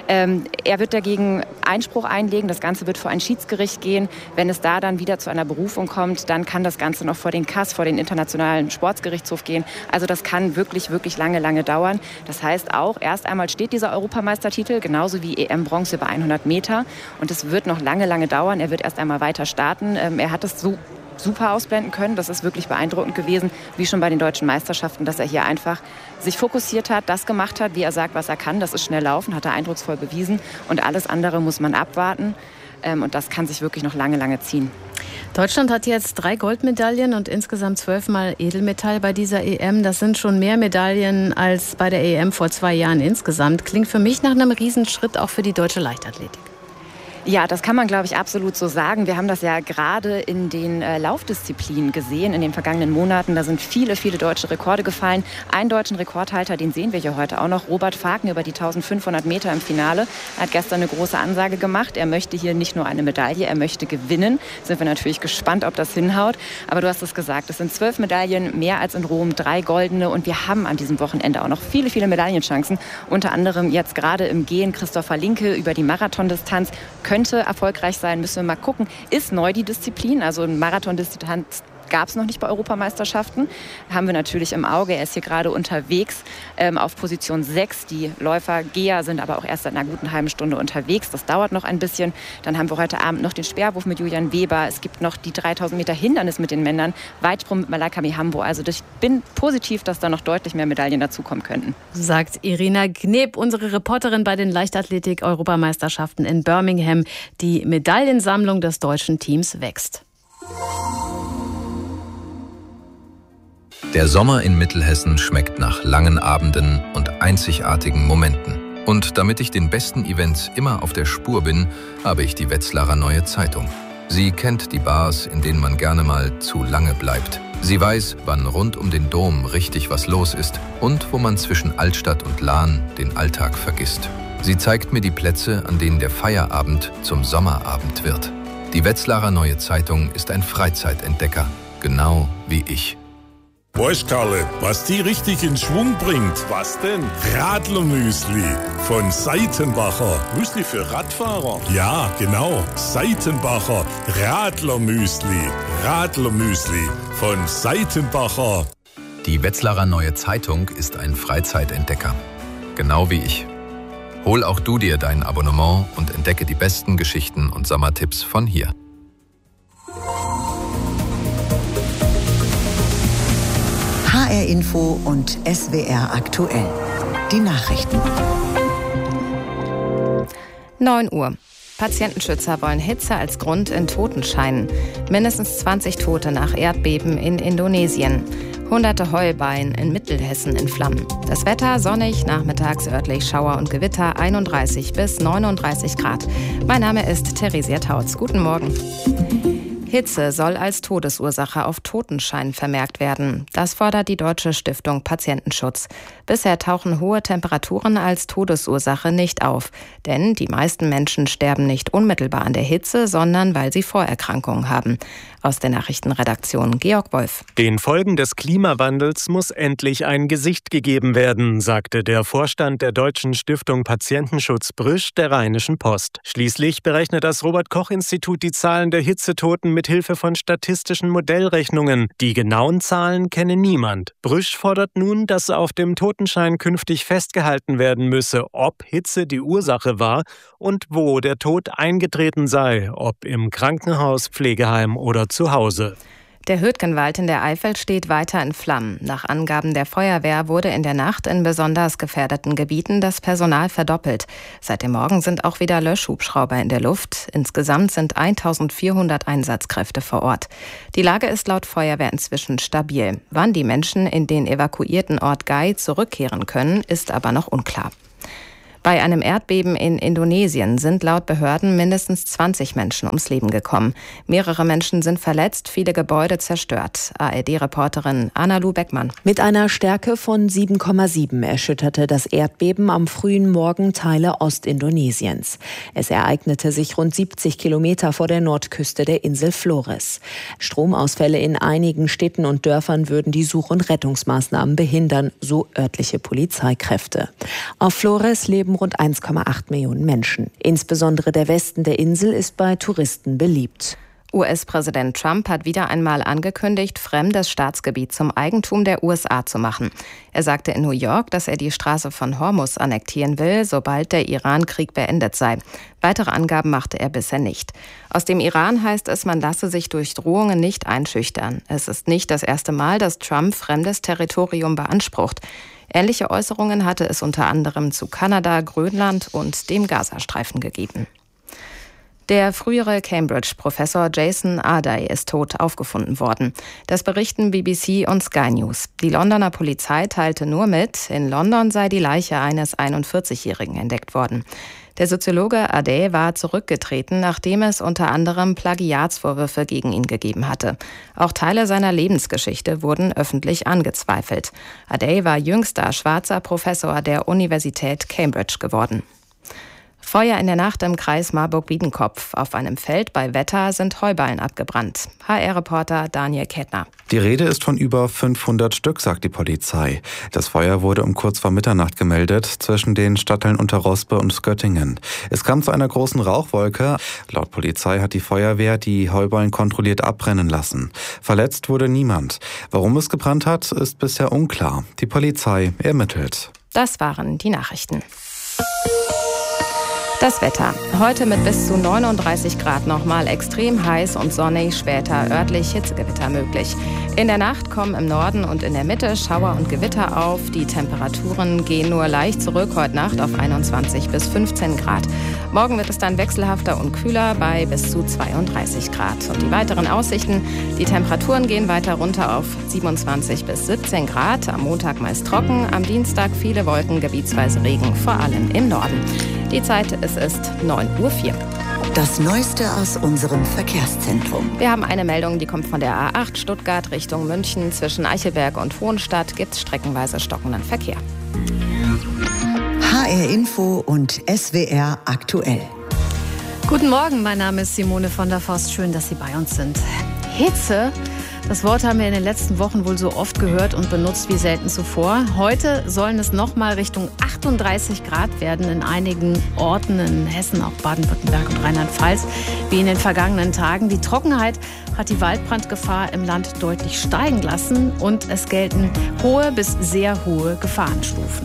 Er wird dagegen Einspruch einlegen. Das Ganze wird vor ein Schiedsgericht gehen. Wenn es da dann wieder zu einer Berufung kommt, dann kann das Ganze noch vor den CAS, vor den Internationalen Sportgerichtshof gehen. Also das kann wirklich, wirklich lange dauern. Das heißt auch, erst einmal steht dieser Europameistertitel, genauso wie EM-Bronze über 100 Meter. Und es wird noch lange dauern. Er wird erst einmal weiter starten. Er hat es so super ausblenden können. Das ist wirklich beeindruckend gewesen, wie schon bei den deutschen Meisterschaften, dass er hier einfach sich fokussiert hat, das gemacht hat, wie er sagt, was er kann. Das ist schnell laufen, hat er eindrucksvoll bewiesen. Und alles andere muss man abwarten. Und das kann sich wirklich noch lange ziehen. Deutschland hat jetzt 3 Goldmedaillen und insgesamt 12-mal Edelmetall bei dieser EM. Das sind schon mehr Medaillen als bei der EM vor 2 Jahren insgesamt. Klingt für mich nach einem Riesenschritt auch für die deutsche Leichtathletik. Ja, das kann man, glaube ich, absolut so sagen. Wir haben das ja gerade in den Laufdisziplinen gesehen in den vergangenen Monaten. Da sind viele deutsche Rekorde gefallen. Einen deutschen Rekordhalter, den sehen wir hier heute auch noch, Robert Faken über die 1500 Meter im Finale. Er hat gestern eine große Ansage gemacht. Er möchte hier nicht nur eine Medaille, er möchte gewinnen. Sind wir natürlich gespannt, ob das hinhaut. Aber du hast es gesagt, es sind 12 Medaillen, mehr als in Rom, 3 goldene. Und wir haben an diesem Wochenende auch noch viele Medaillenchancen. Unter anderem jetzt gerade im Gehen Christopher Linke über die Marathondistanz. Könnte erfolgreich sein, müssen wir mal gucken. Ist neu die Disziplin, also eine Marathondistanz gab es noch nicht bei Europameisterschaften. Haben wir natürlich im Auge. Er ist hier gerade unterwegs auf Position 6. Die Läufer, Geher, sind aber auch erst seit einer guten halben Stunde unterwegs. Das dauert noch ein bisschen. Dann haben wir heute Abend noch den Speerwurf mit Julian Weber. Es gibt noch die 3000 Meter Hindernis mit den Männern. Weitsprung mit Malaika Mihambo. Also ich bin positiv, dass da noch deutlich mehr Medaillen dazukommen könnten. Sagt Irina Gneb, unsere Reporterin bei den Leichtathletik-Europameisterschaften in Birmingham. Die Medaillensammlung des deutschen Teams wächst. Der Sommer in Mittelhessen schmeckt nach langen Abenden und einzigartigen Momenten. Und damit ich den besten Events immer auf der Spur bin, habe ich die Wetzlarer Neue Zeitung. Sie kennt die Bars, in denen man gerne mal zu lange bleibt. Sie weiß, wann rund um den Dom richtig was los ist und wo man zwischen Altstadt und Lahn den Alltag vergisst. Sie zeigt mir die Plätze, an denen der Feierabend zum Sommerabend wird. Die Wetzlarer Neue Zeitung ist ein Freizeitentdecker, genau wie ich. Weißt Karle, was die richtig in Schwung bringt? Was denn? Radlermüsli von Seitenbacher. Müsli für Radfahrer? Ja, genau. Seitenbacher Radlermüsli. Radlermüsli von Seitenbacher. Die Wetzlarer Neue Zeitung ist ein Freizeitentdecker, genau wie ich. Hol auch du dir dein Abonnement und entdecke die besten Geschichten und Sommertipps von hier. HR Info und SWR aktuell. Die Nachrichten. 9 Uhr. Patientenschützer wollen Hitze als Grund in Totenscheinen. Mindestens 20 Tote nach Erdbeben in Indonesien. Hunderte Heuballen in Mittelhessen in Flammen. Das Wetter sonnig, nachmittags örtlich Schauer und Gewitter, 31 bis 39 Grad. Mein Name ist Theresia Tautz. Guten Morgen. Hitze soll als Todesursache auf Totenschein vermerkt werden. Das fordert die Deutsche Stiftung Patientenschutz. Bisher tauchen hohe Temperaturen als Todesursache nicht auf. Denn die meisten Menschen sterben nicht unmittelbar an der Hitze, sondern weil sie Vorerkrankungen haben. Aus der Nachrichtenredaktion Georg Wolf. Den Folgen des Klimawandels muss endlich ein Gesicht gegeben werden, sagte der Vorstand der Deutschen Stiftung Patientenschutz Brüsch der Rheinischen Post. Schließlich berechnet das Robert-Koch-Institut die Zahlen der Hitzetoten mit Hilfe von statistischen Modellrechnungen. Die genauen Zahlen kenne niemand. Brüsch fordert nun, dass auf dem Totenschein künftig festgehalten werden müsse, ob Hitze die Ursache war und wo der Tod eingetreten sei, ob im Krankenhaus, Pflegeheim oder zu Hause. Der Hürtgenwald in der Eifel steht weiter in Flammen. Nach Angaben der Feuerwehr wurde in der Nacht in besonders gefährdeten Gebieten das Personal verdoppelt. Seit dem Morgen sind auch wieder Löschhubschrauber in der Luft. Insgesamt sind 1400 Einsatzkräfte vor Ort. Die Lage ist laut Feuerwehr inzwischen stabil. Wann die Menschen in den evakuierten Ort Gai zurückkehren können, ist aber noch unklar. Bei einem Erdbeben in Indonesien sind laut Behörden mindestens 20 Menschen ums Leben gekommen. Mehrere Menschen sind verletzt, viele Gebäude zerstört. ARD-Reporterin Anna-Lu Beckmann. Mit einer Stärke von 7,7 erschütterte das Erdbeben am frühen Morgen Teile Ostindonesiens. Es ereignete sich rund 70 Kilometer vor der Nordküste der Insel Flores. Stromausfälle in einigen Städten und Dörfern würden die Such- und Rettungsmaßnahmen behindern, so örtliche Polizeikräfte. Auf Flores leben rund 1,8 Millionen Menschen. Insbesondere der Westen der Insel ist bei Touristen beliebt. US-Präsident Trump hat wieder einmal angekündigt, fremdes Staatsgebiet zum Eigentum der USA zu machen. Er sagte in New York, dass er die Straße von Hormuz annektieren will, sobald der Iran-Krieg beendet sei. Weitere Angaben machte er bisher nicht. Aus dem Iran heißt es, man lasse sich durch Drohungen nicht einschüchtern. Es ist nicht das erste Mal, dass Trump fremdes Territorium beansprucht. Ähnliche Äußerungen hatte es unter anderem zu Kanada, Grönland und dem Gazastreifen gegeben. Der frühere Cambridge-Professor Jason Arday ist tot aufgefunden worden. Das berichten BBC und Sky News. Die Londoner Polizei teilte nur mit, in London sei die Leiche eines 41-Jährigen entdeckt worden. Der Soziologe Arday war zurückgetreten, nachdem es unter anderem Plagiatsvorwürfe gegen ihn gegeben hatte. Auch Teile seiner Lebensgeschichte wurden öffentlich angezweifelt. Arday war jüngster schwarzer Professor der Universität Cambridge geworden. Feuer in der Nacht im Kreis Marburg-Biedenkopf. Auf einem Feld bei Wetter sind Heuballen abgebrannt. HR-Reporter Daniel Kettner. Die Rede ist von über 500 Stück, sagt die Polizei. Das Feuer wurde um kurz vor Mitternacht gemeldet zwischen den Stadtteilen Unterrospe und Göttingen. Es kam zu einer großen Rauchwolke. Laut Polizei hat die Feuerwehr die Heuballen kontrolliert abbrennen lassen. Verletzt wurde niemand. Warum es gebrannt hat, ist bisher unklar. Die Polizei ermittelt. Das waren die Nachrichten. Das Wetter. Heute mit bis zu 39 Grad nochmal extrem heiß und sonnig, später örtlich Hitzegewitter möglich. In der Nacht kommen im Norden und in der Mitte Schauer und Gewitter auf. Die Temperaturen gehen nur leicht zurück, heute Nacht auf 21 bis 15 Grad. Morgen wird es dann wechselhafter und kühler bei bis zu 32 Grad. Und die weiteren Aussichten, die Temperaturen gehen weiter runter auf 27 bis 17 Grad. Am Montag meist trocken, am Dienstag viele Wolken, gebietsweise Regen, vor allem im Norden. Die Zeit, es ist 9:04 Uhr. Das Neueste aus unserem Verkehrszentrum. Wir haben eine Meldung, die kommt von der A8 Stuttgart Richtung München. Zwischen Eichelberg und Hohenstadt gibt es streckenweise stockenden Verkehr. HR Info und SWR aktuell. Guten Morgen, mein Name ist Simone von der Forst. Schön, dass Sie bei uns sind. Hitze. Das Wort haben wir in den letzten Wochen wohl so oft gehört und benutzt wie selten zuvor. Heute sollen es noch mal Richtung 38 Grad werden in einigen Orten in Hessen, auch Baden-Württemberg und Rheinland-Pfalz, wie in den vergangenen Tagen. Die Trockenheit hat die Waldbrandgefahr im Land deutlich steigen lassen und es gelten hohe bis sehr hohe Gefahrenstufen.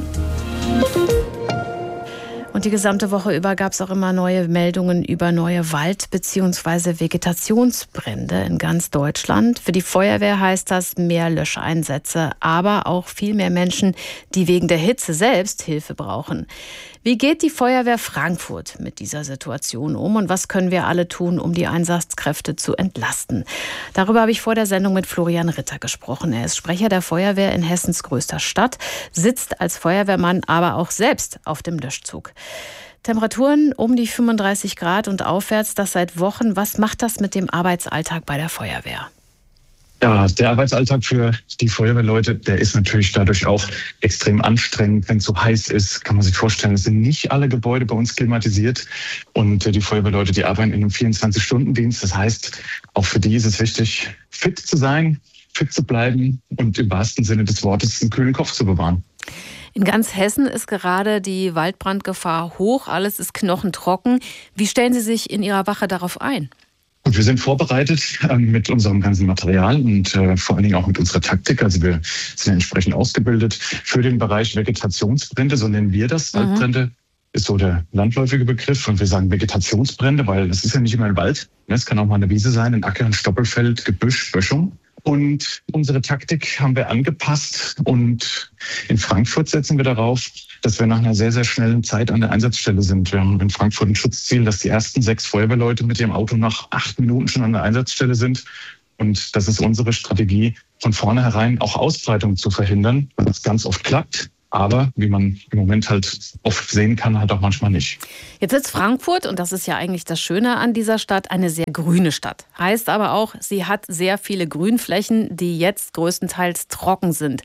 Und die gesamte Woche über gab es auch immer neue Meldungen über neue Wald- bzw. Vegetationsbrände in ganz Deutschland. Für die Feuerwehr heißt das mehr Löscheinsätze, aber auch viel mehr Menschen, die wegen der Hitze selbst Hilfe brauchen. Wie geht die Feuerwehr Frankfurt mit dieser Situation um und was können wir alle tun, um die Einsatzkräfte zu entlasten? Darüber habe ich vor der Sendung mit Florian Ritter gesprochen. Er ist Sprecher der Feuerwehr in Hessens größter Stadt, sitzt als Feuerwehrmann aber auch selbst auf dem Löschzug. Temperaturen um die 35 Grad und aufwärts, das seit Wochen. Was macht das mit dem Arbeitsalltag bei der Feuerwehr? Ja, der Arbeitsalltag für die Feuerwehrleute, der ist natürlich dadurch auch extrem anstrengend. Wenn es so heiß ist, kann man sich vorstellen, es sind nicht alle Gebäude bei uns klimatisiert. Und die Feuerwehrleute, die arbeiten in einem 24-Stunden-Dienst. Das heißt, auch für die ist es wichtig, fit zu sein, fit zu bleiben und im wahrsten Sinne des Wortes einen kühlen Kopf zu bewahren. In ganz Hessen ist gerade die Waldbrandgefahr hoch. Alles ist knochentrocken. Wie stellen Sie sich in Ihrer Wache darauf ein? Und wir sind vorbereitet mit unserem ganzen Material und vor allen Dingen auch mit unserer Taktik. Also wir sind entsprechend ausgebildet für den Bereich Vegetationsbrände, so nennen wir das. Waldbrände ist so der landläufige Begriff. Und wir sagen Vegetationsbrände, weil es ist ja nicht immer ein Wald. Es kann auch mal eine Wiese sein, ein Acker, ein Stoppelfeld, Gebüsch, Böschung. Und unsere Taktik haben wir angepasst. Und in Frankfurt setzen wir darauf, dass wir nach einer sehr, sehr schnellen Zeit an der Einsatzstelle sind. Wir haben in Frankfurt ein Schutzziel, dass die ersten 6 Feuerwehrleute mit ihrem Auto nach 8 Minuten schon an der Einsatzstelle sind. Und das ist unsere Strategie, von vornherein auch Ausbreitung zu verhindern, was ganz oft klappt. Aber wie man im Moment halt oft sehen kann, halt auch manchmal nicht. Jetzt ist Frankfurt, und das ist ja eigentlich das Schöne an dieser Stadt, eine sehr grüne Stadt. Heißt aber auch, sie hat sehr viele Grünflächen, die jetzt größtenteils trocken sind.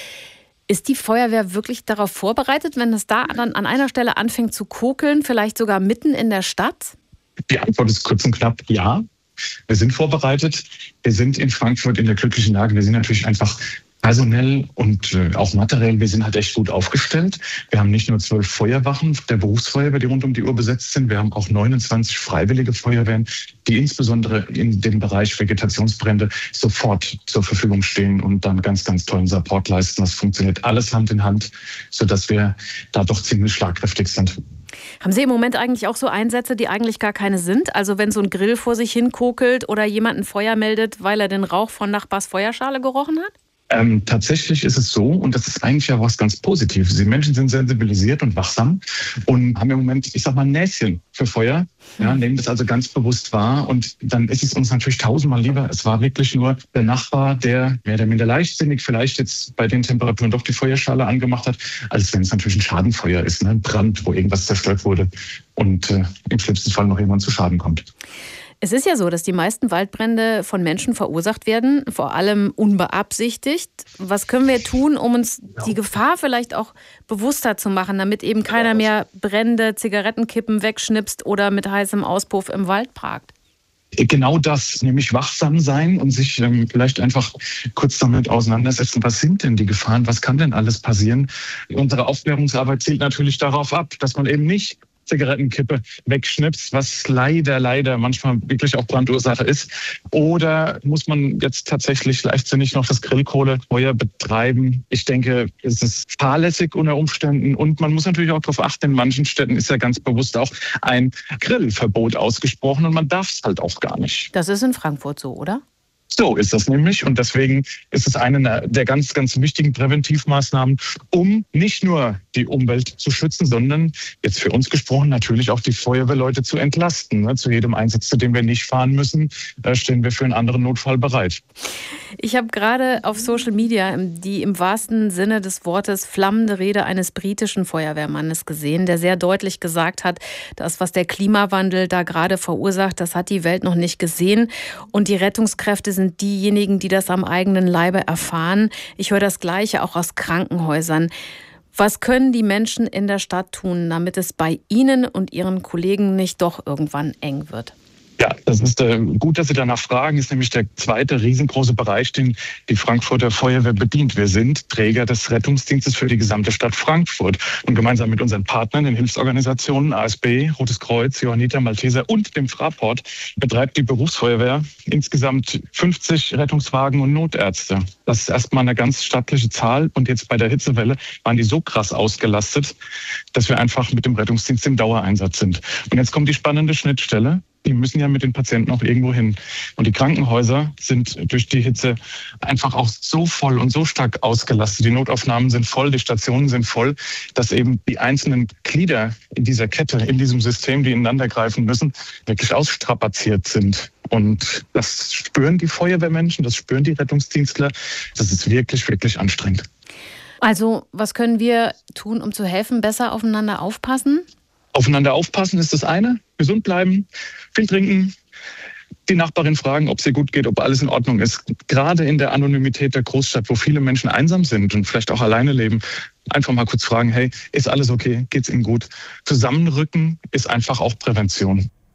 Ist die Feuerwehr wirklich darauf vorbereitet, wenn es da dann an einer Stelle anfängt zu kokeln, vielleicht sogar mitten in der Stadt? Die Antwort ist kurz und knapp ja. Wir sind vorbereitet. Wir sind in Frankfurt in der glücklichen Lage. Wir sind natürlich einfach personell und auch materiell, wir sind halt echt gut aufgestellt. Wir haben nicht nur 12 Feuerwachen der Berufsfeuerwehr, die rund um die Uhr besetzt sind. Wir haben auch 29 freiwillige Feuerwehren, die insbesondere in dem Bereich Vegetationsbrände sofort zur Verfügung stehen und dann ganz, ganz tollen Support leisten. Das funktioniert alles Hand in Hand, sodass wir da doch ziemlich schlagkräftig sind. Haben Sie im Moment eigentlich auch so Einsätze, die eigentlich gar keine sind? Also wenn so ein Grill vor sich hin kokelt oder jemand ein Feuer meldet, weil er den Rauch von Nachbars Feuerschale gerochen hat? Tatsächlich ist es so, und das ist eigentlich ja was ganz Positives. Die Menschen sind sensibilisiert und wachsam und haben im Moment, ich sag mal, ein Näschen für Feuer, ja, nehmen das also ganz bewusst wahr. Und dann ist es uns natürlich 1000-mal lieber, es war wirklich nur der Nachbar, der mehr oder minder leichtsinnig vielleicht jetzt bei den Temperaturen doch die Feuerschale angemacht hat, als wenn es natürlich ein Schadenfeuer ist, ne? Ein Brand, wo irgendwas zerstört wurde und im schlimmsten Fall noch jemand zu Schaden kommt. Es ist ja so, dass die meisten Waldbrände von Menschen verursacht werden, vor allem unbeabsichtigt. Was können wir tun, um uns die Gefahr vielleicht auch bewusster zu machen, damit eben keiner mehr Brände, Zigarettenkippen wegschnipst oder mit heißem Auspuff im Wald parkt? Genau das, nämlich wachsam sein und sich vielleicht einfach kurz damit auseinandersetzen, was sind denn die Gefahren, was kann denn alles passieren. Unsere Aufklärungsarbeit zielt natürlich darauf ab, dass man eben nicht Zigarettenkippe wegschnipst, was leider manchmal wirklich auch Brandursache ist. Oder muss man jetzt tatsächlich leichtsinnig noch das Grillkohlefeuer betreiben? Ich denke, es ist fahrlässig unter Umständen und man muss natürlich auch darauf achten, in manchen Städten ist ja ganz bewusst auch ein Grillverbot ausgesprochen und man darf es halt auch gar nicht. Das ist in Frankfurt so, oder? So ist das nämlich und deswegen ist es eine der ganz, ganz wichtigen Präventivmaßnahmen, um nicht nur die Umwelt zu schützen, sondern jetzt für uns gesprochen natürlich auch die Feuerwehrleute zu entlasten. Zu jedem Einsatz, zu dem wir nicht fahren müssen, stehen wir für einen anderen Notfall bereit. Ich habe gerade auf Social Media die im wahrsten Sinne des Wortes flammende Rede eines britischen Feuerwehrmannes gesehen, der sehr deutlich gesagt hat, das, was der Klimawandel da gerade verursacht, das hat die Welt noch nicht gesehen und die Rettungskräfte sind diejenigen, die das am eigenen Leibe erfahren. Ich höre das Gleiche auch aus Krankenhäusern. Was können die Menschen in der Stadt tun, damit es bei Ihnen und Ihren Kollegen nicht doch irgendwann eng wird? Ja, das ist gut, dass Sie danach fragen. Ist nämlich der zweite riesengroße Bereich, den die Frankfurter Feuerwehr bedient. Wir sind Träger des Rettungsdienstes für die gesamte Stadt Frankfurt. Und gemeinsam mit unseren Partnern, den Hilfsorganisationen ASB, Rotes Kreuz, Johanniter, Malteser und dem Fraport betreibt die Berufsfeuerwehr insgesamt 50 Rettungswagen und Notärzte. Das ist erstmal eine ganz stattliche Zahl. Und jetzt bei der Hitzewelle waren die so krass ausgelastet, dass wir einfach mit dem Rettungsdienst im Dauereinsatz sind. Und jetzt kommt die spannende Schnittstelle. Die müssen ja mit den Patienten auch irgendwo hin. Und die Krankenhäuser sind durch die Hitze einfach auch so voll und so stark ausgelastet. Die Notaufnahmen sind voll, die Stationen sind voll, dass eben die einzelnen Glieder in dieser Kette, in diesem System, die ineinander greifen müssen, wirklich ausstrapaziert sind. Und das spüren die Feuerwehrmenschen, das spüren die Rettungsdienstler. Das ist wirklich, wirklich anstrengend. Also, was können wir tun, um zu helfen, besser aufeinander aufpassen? Aufeinander aufpassen ist das eine, gesund bleiben, viel trinken, die Nachbarin fragen, ob es ihr gut geht, ob alles in Ordnung ist. Gerade in der Anonymität der Großstadt, wo viele Menschen einsam sind und vielleicht auch alleine leben, einfach mal kurz fragen, hey, ist alles okay, geht's Ihnen gut? Zusammenrücken ist einfach auch Prävention.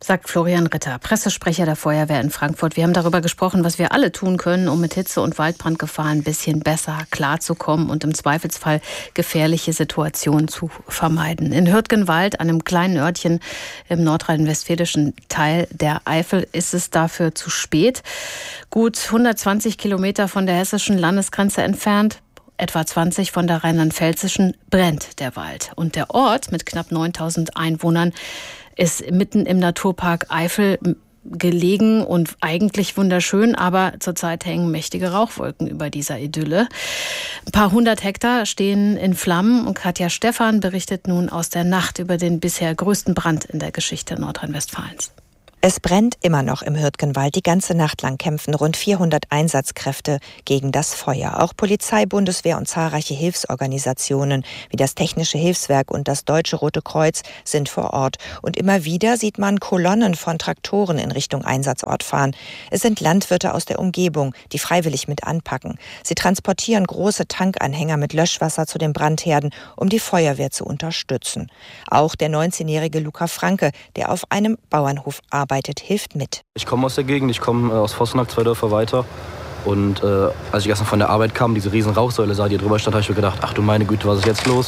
Sagt Florian Ritter, Pressesprecher der Feuerwehr in Frankfurt. Wir haben darüber gesprochen, was wir alle tun können, um mit Hitze- und Waldbrandgefahren ein bisschen besser klarzukommen und im Zweifelsfall gefährliche Situationen zu vermeiden. In Hürtgenwald, einem kleinen Örtchen im nordrhein-westfälischen Teil der Eifel, ist es dafür zu spät. Gut 120 Kilometer von der hessischen Landesgrenze entfernt, etwa 20 von der rheinland-pfälzischen, brennt der Wald. Und der Ort mit knapp 9000 Einwohnern ist mitten im Naturpark Eifel gelegen und eigentlich wunderschön, aber zurzeit hängen mächtige Rauchwolken über dieser Idylle. Ein paar 100 Hektar stehen in Flammen und Katja Stephan berichtet nun aus der Nacht über den bisher größten Brand in der Geschichte Nordrhein-Westfalens. Es brennt immer noch im Hürtgenwald. Die ganze Nacht lang kämpfen rund 400 Einsatzkräfte gegen das Feuer. Auch Polizei, Bundeswehr und zahlreiche Hilfsorganisationen wie das Technische Hilfswerk und das Deutsche Rote Kreuz sind vor Ort. Und immer wieder sieht man Kolonnen von Traktoren in Richtung Einsatzort fahren. Es sind Landwirte aus der Umgebung, die freiwillig mit anpacken. Sie transportieren große Tankanhänger mit Löschwasser zu den Brandherden, um die Feuerwehr zu unterstützen. Auch der 19-jährige Luca Franke, der auf einem Bauernhof arbeitet, hilft mit. Ich komme aus der Gegend, ich komme aus Vossenack, 2 Dörfer weiter. Und als ich gestern von der Arbeit kam, diese riesen Rauchsäule sah, die drüber stand, habe ich mir gedacht, ach du meine Güte, was ist jetzt los?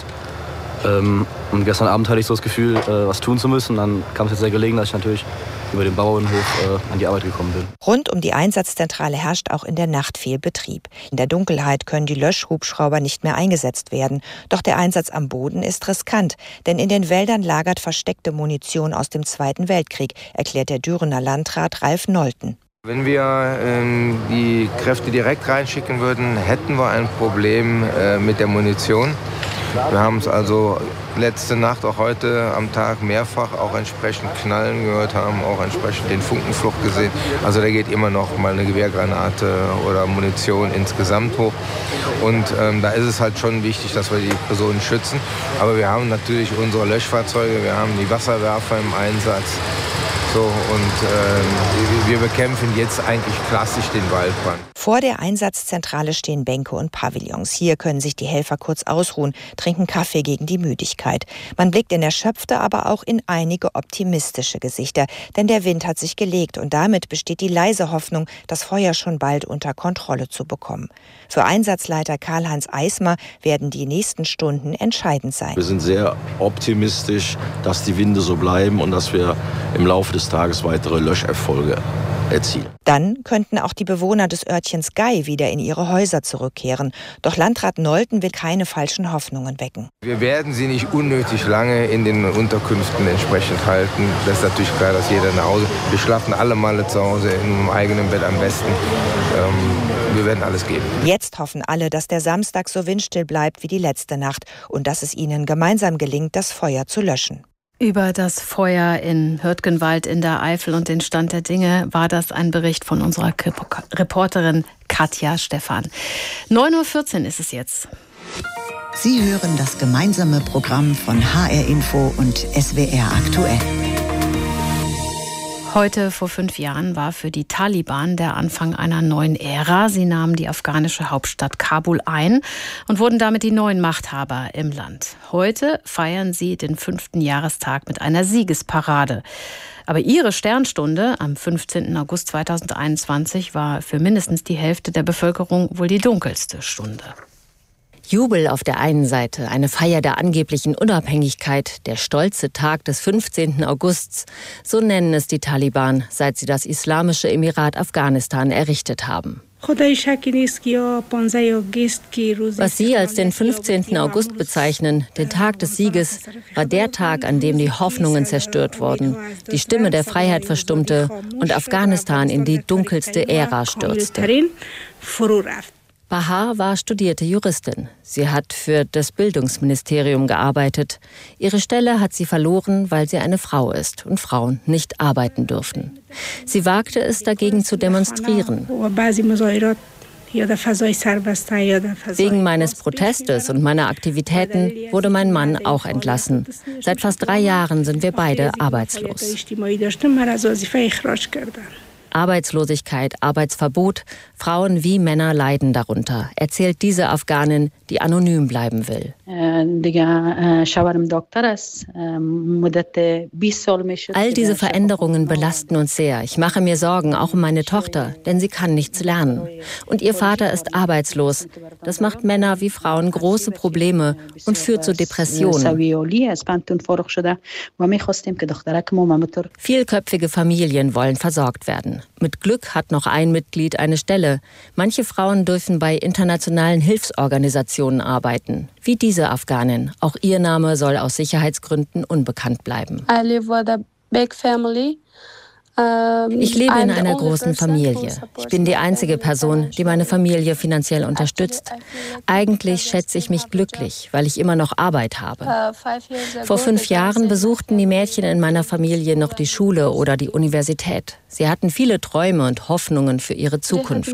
Und gestern Abend hatte ich so das Gefühl, was tun zu müssen. Dann kam es jetzt sehr gelegen, dass ich natürlich über den Bauernhof an die Arbeit gekommen bin. Rund um die Einsatzzentrale herrscht auch in der Nacht viel Betrieb. In der Dunkelheit können die Löschhubschrauber nicht mehr eingesetzt werden. Doch der Einsatz am Boden ist riskant, denn in den Wäldern lagert versteckte Munition aus dem Zweiten Weltkrieg, erklärt der Dürener Landrat Ralf Nolten. Wenn wir die Kräfte direkt reinschicken würden, hätten wir ein Problem mit der Munition. Wir haben es also letzte Nacht, auch heute am Tag mehrfach auch entsprechend Knallen gehört, haben auch entsprechend den Funkenflug gesehen. Also da geht immer noch mal eine Gewehrgranate oder Munition insgesamt hoch. Und da ist es halt schon wichtig, dass wir die Personen schützen. Aber wir haben natürlich unsere Löschfahrzeuge, wir haben die Wasserwerfer im Einsatz. So, und wir bekämpfen jetzt eigentlich klassisch den Waldbrand. Vor der Einsatzzentrale stehen Bänke und Pavillons. Hier können sich die Helfer kurz ausruhen, trinken Kaffee gegen die Müdigkeit. Man blickt in erschöpfte, aber auch in einige optimistische Gesichter. Denn der Wind hat sich gelegt und damit besteht die leise Hoffnung, das Feuer schon bald unter Kontrolle zu bekommen. Für Einsatzleiter Karl-Heinz Eismer werden die nächsten Stunden entscheidend sein. Wir sind sehr optimistisch, dass die Winde so bleiben und dass wir im Laufe des Tages weitere Löscherfolge erzielen. Dann könnten auch die Bewohner des Örtchens Gei wieder in ihre Häuser zurückkehren. Doch Landrat Nolten will keine falschen Hoffnungen wecken. Wir werden sie nicht unnötig lange in den Unterkünften entsprechend halten. Das ist natürlich klar, dass jeder nach Hause. Wir schlafen alle Male zu Hause in einem eigenen Bett am besten. Wir werden alles geben. Jetzt hoffen alle, dass der Samstag so windstill bleibt wie die letzte Nacht und dass es ihnen gemeinsam gelingt, das Feuer zu löschen. Über das Feuer in Hürtgenwald in der Eifel und den Stand der Dinge war das ein Bericht von unserer Reporterin Katja Stephan. 9:14 Uhr ist es jetzt. Sie hören das gemeinsame Programm von HR Info und SWR aktuell. Heute vor 5 Jahren war für die Taliban der Anfang einer neuen Ära. Sie nahmen die afghanische Hauptstadt Kabul ein und wurden damit die neuen Machthaber im Land. Heute feiern sie den 5. Jahrestag mit einer Siegesparade. Aber ihre Sternstunde am 15. August 2021 war für mindestens die Hälfte der Bevölkerung wohl die dunkelste Stunde. Jubel auf der einen Seite, eine Feier der angeblichen Unabhängigkeit, der stolze Tag des 15. Augusts, so nennen es die Taliban, seit sie das Islamische Emirat Afghanistan errichtet haben. Was sie als den 15. August bezeichnen, den Tag des Sieges, war der Tag, an dem die Hoffnungen zerstört wurden, die Stimme der Freiheit verstummte und Afghanistan in die dunkelste Ära stürzte. Bahar war studierte Juristin. Sie hat für das Bildungsministerium gearbeitet. Ihre Stelle hat sie verloren, weil sie eine Frau ist und Frauen nicht arbeiten dürfen. Sie wagte es, dagegen zu demonstrieren. Wegen meines Protestes und meiner Aktivitäten wurde mein Mann auch entlassen. Seit fast 3 Jahren sind wir beide arbeitslos. Arbeitslosigkeit, Arbeitsverbot, Frauen wie Männer leiden darunter, erzählt diese Afghanin, die anonym bleiben will. All diese Veränderungen belasten uns sehr. Ich mache mir Sorgen, auch um meine Tochter, denn sie kann nichts lernen. Und ihr Vater ist arbeitslos. Das macht Männer wie Frauen große Probleme und führt zu Depressionen. Vielköpfige Familien wollen versorgt werden. Mit Glück hat noch ein Mitglied eine Stelle. Manche Frauen dürfen bei internationalen Hilfsorganisationen arbeiten, wie diese Afghanin. Auch ihr Name soll aus Sicherheitsgründen unbekannt bleiben. Ich lebe in einer großen Familie. Ich bin die einzige Person, die meine Familie finanziell unterstützt. Eigentlich schätze ich mich glücklich, weil ich immer noch Arbeit habe. Vor 5 Jahren besuchten die Mädchen in meiner Familie noch die Schule oder die Universität. Sie hatten viele Träume und Hoffnungen für ihre Zukunft.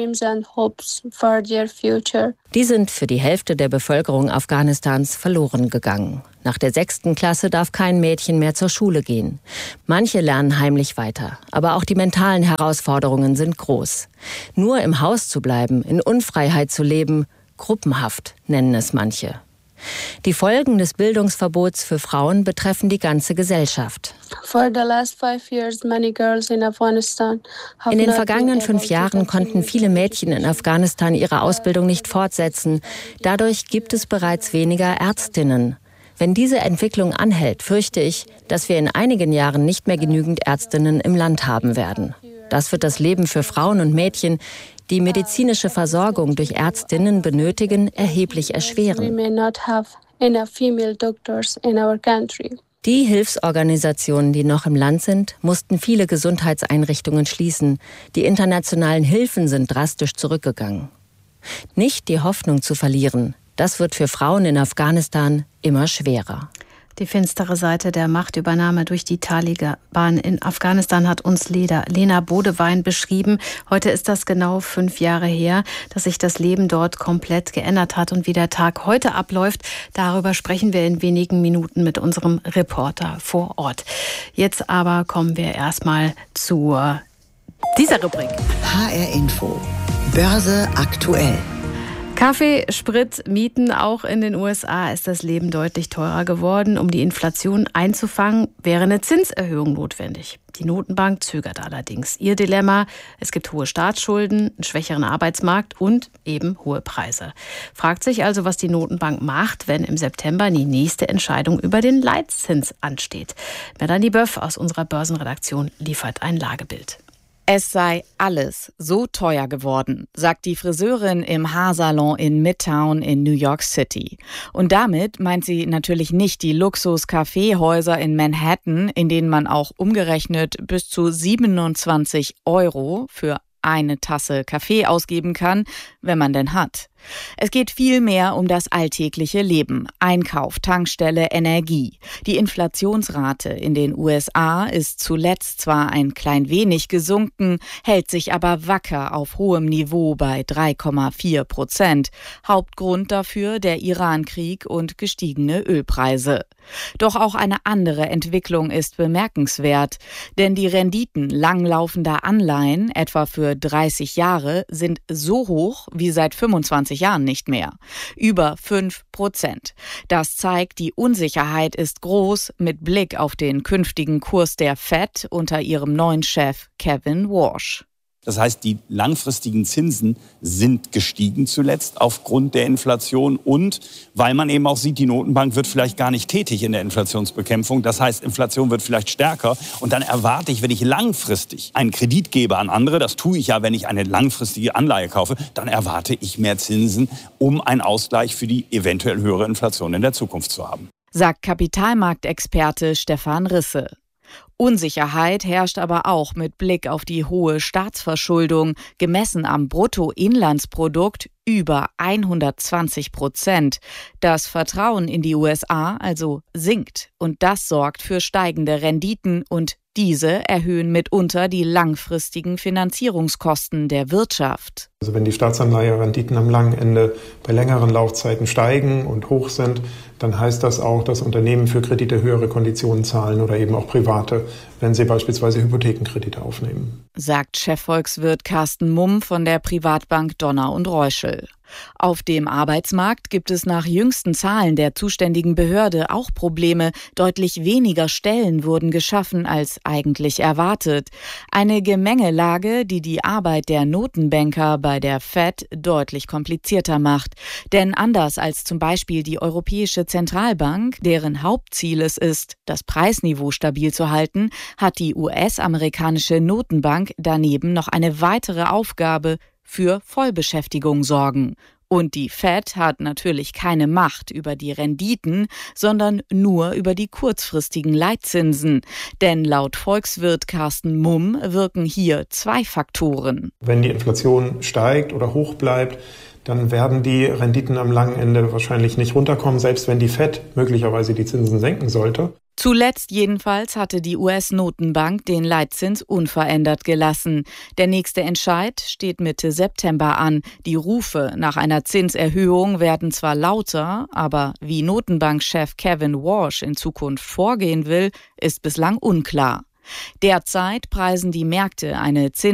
Die sind für die Hälfte der Bevölkerung Afghanistans verloren gegangen. Nach der 6. Klasse darf kein Mädchen mehr zur Schule gehen. Manche lernen heimlich weiter, aber auch die mentalen Herausforderungen sind groß. Nur im Haus zu bleiben, in Unfreiheit zu leben, Gruppenhaft nennen es manche. Die Folgen des Bildungsverbots für Frauen betreffen die ganze Gesellschaft. In den vergangenen 5 Jahren konnten viele Mädchen in Afghanistan ihre Ausbildung nicht fortsetzen. Dadurch gibt es bereits weniger Ärztinnen. Wenn diese Entwicklung anhält, fürchte ich, dass wir in einigen Jahren nicht mehr genügend Ärztinnen im Land haben werden. Das wird das Leben für Frauen und Mädchen, die medizinische Versorgung durch Ärztinnen benötigen, erheblich erschweren. Die Hilfsorganisationen, die noch im Land sind, mussten viele Gesundheitseinrichtungen schließen. Die internationalen Hilfen sind drastisch zurückgegangen. Nicht die Hoffnung zu verlieren, das wird für Frauen in Afghanistan immer schwerer. Die finstere Seite der Machtübernahme durch die Taliban in Afghanistan hat uns Lena Bodewein beschrieben. Heute ist das genau 5 Jahre her, dass sich das Leben dort komplett geändert hat. Und wie der Tag heute abläuft, darüber sprechen wir in wenigen Minuten mit unserem Reporter vor Ort. Jetzt aber kommen wir erstmal zu dieser Rubrik. HR Info. Börse aktuell. Kaffee, Sprit, Mieten, auch in den USA ist das Leben deutlich teurer geworden. Um die Inflation einzufangen, wäre eine Zinserhöhung notwendig. Die Notenbank zögert allerdings. Ihr Dilemma: Es gibt hohe Staatsschulden, einen schwächeren Arbeitsmarkt und eben hohe Preise. Fragt sich also, was die Notenbank macht, wenn im September die nächste Entscheidung über den Leitzins ansteht. Melanie Böff aus unserer Börsenredaktion liefert ein Lagebild. Es sei alles so teuer geworden, sagt die Friseurin im Haarsalon in Midtown in New York City. Und damit meint sie natürlich nicht die Luxus-Kaffeehäuser in Manhattan, in denen man auch umgerechnet bis zu 27 € für eine Tasse Kaffee ausgeben kann, wenn man denn hat. Es geht vielmehr um das alltägliche Leben. Einkauf, Tankstelle, Energie. Die Inflationsrate in den USA ist zuletzt zwar ein klein wenig gesunken, hält sich aber wacker auf hohem Niveau bei 3,4%. Hauptgrund dafür der Irankrieg und gestiegene Ölpreise. Doch auch eine andere Entwicklung ist bemerkenswert, denn die Renditen langlaufender Anleihen, etwa für 30 Jahre, sind so hoch wie seit 25 Jahren nicht mehr. Über 5%. Das zeigt, die Unsicherheit ist groß mit Blick auf den künftigen Kurs der Fed unter ihrem neuen Chef Kevin Warsh. Das heißt, die langfristigen Zinsen sind gestiegen zuletzt aufgrund der Inflation und weil man eben auch sieht, die Notenbank wird vielleicht gar nicht tätig in der Inflationsbekämpfung. Das heißt, Inflation wird vielleicht stärker und dann erwarte ich, wenn ich langfristig einen Kredit gebe an andere, das tue ich ja, wenn ich eine langfristige Anleihe kaufe, dann erwarte ich mehr Zinsen, um einen Ausgleich für die eventuell höhere Inflation in der Zukunft zu haben. Sagt Kapitalmarktexperte Stefan Risse. Unsicherheit herrscht aber auch mit Blick auf die hohe Staatsverschuldung, gemessen am Bruttoinlandsprodukt über 120%. Das Vertrauen in die USA also sinkt und das sorgt für steigende Renditen und diese erhöhen mitunter die langfristigen Finanzierungskosten der Wirtschaft. Also wenn die Staatsanleiherenditen am langen Ende bei längeren Laufzeiten steigen und hoch sind, dann heißt das auch, dass Unternehmen für Kredite höhere Konditionen zahlen oder eben auch Private, wenn sie beispielsweise Hypothekenkredite aufnehmen. Sagt Chefvolkswirt Carsten Mumm von der Privatbank Donner und Reuschel. Auf dem Arbeitsmarkt gibt es nach jüngsten Zahlen der zuständigen Behörde auch Probleme. Deutlich weniger Stellen wurden geschaffen als eigentlich erwartet. Eine Gemengelage, die die Arbeit der Notenbanker bei der Fed deutlich komplizierter macht. Denn anders als zum Beispiel die Europäische Zentralbank, deren Hauptziel es ist, das Preisniveau stabil zu halten, hat die US-amerikanische Notenbank daneben noch eine weitere Aufgabe: für Vollbeschäftigung sorgen. Und die Fed hat natürlich keine Macht über die Renditen, sondern nur über die kurzfristigen Leitzinsen. Denn laut Volkswirt Carsten Mumm wirken hier 2 Faktoren. Wenn die Inflation steigt oder hoch bleibt, dann werden die Renditen am langen Ende wahrscheinlich nicht runterkommen, selbst wenn die Fed möglicherweise die Zinsen senken sollte. Zuletzt jedenfalls hatte die US-Notenbank den Leitzins unverändert gelassen. Der nächste Entscheid steht Mitte September an. Die Rufe nach einer Zinserhöhung werden zwar lauter, aber wie Notenbankchef Kevin Warsh in Zukunft vorgehen will, ist bislang unklar. Derzeit preisen die Märkte eine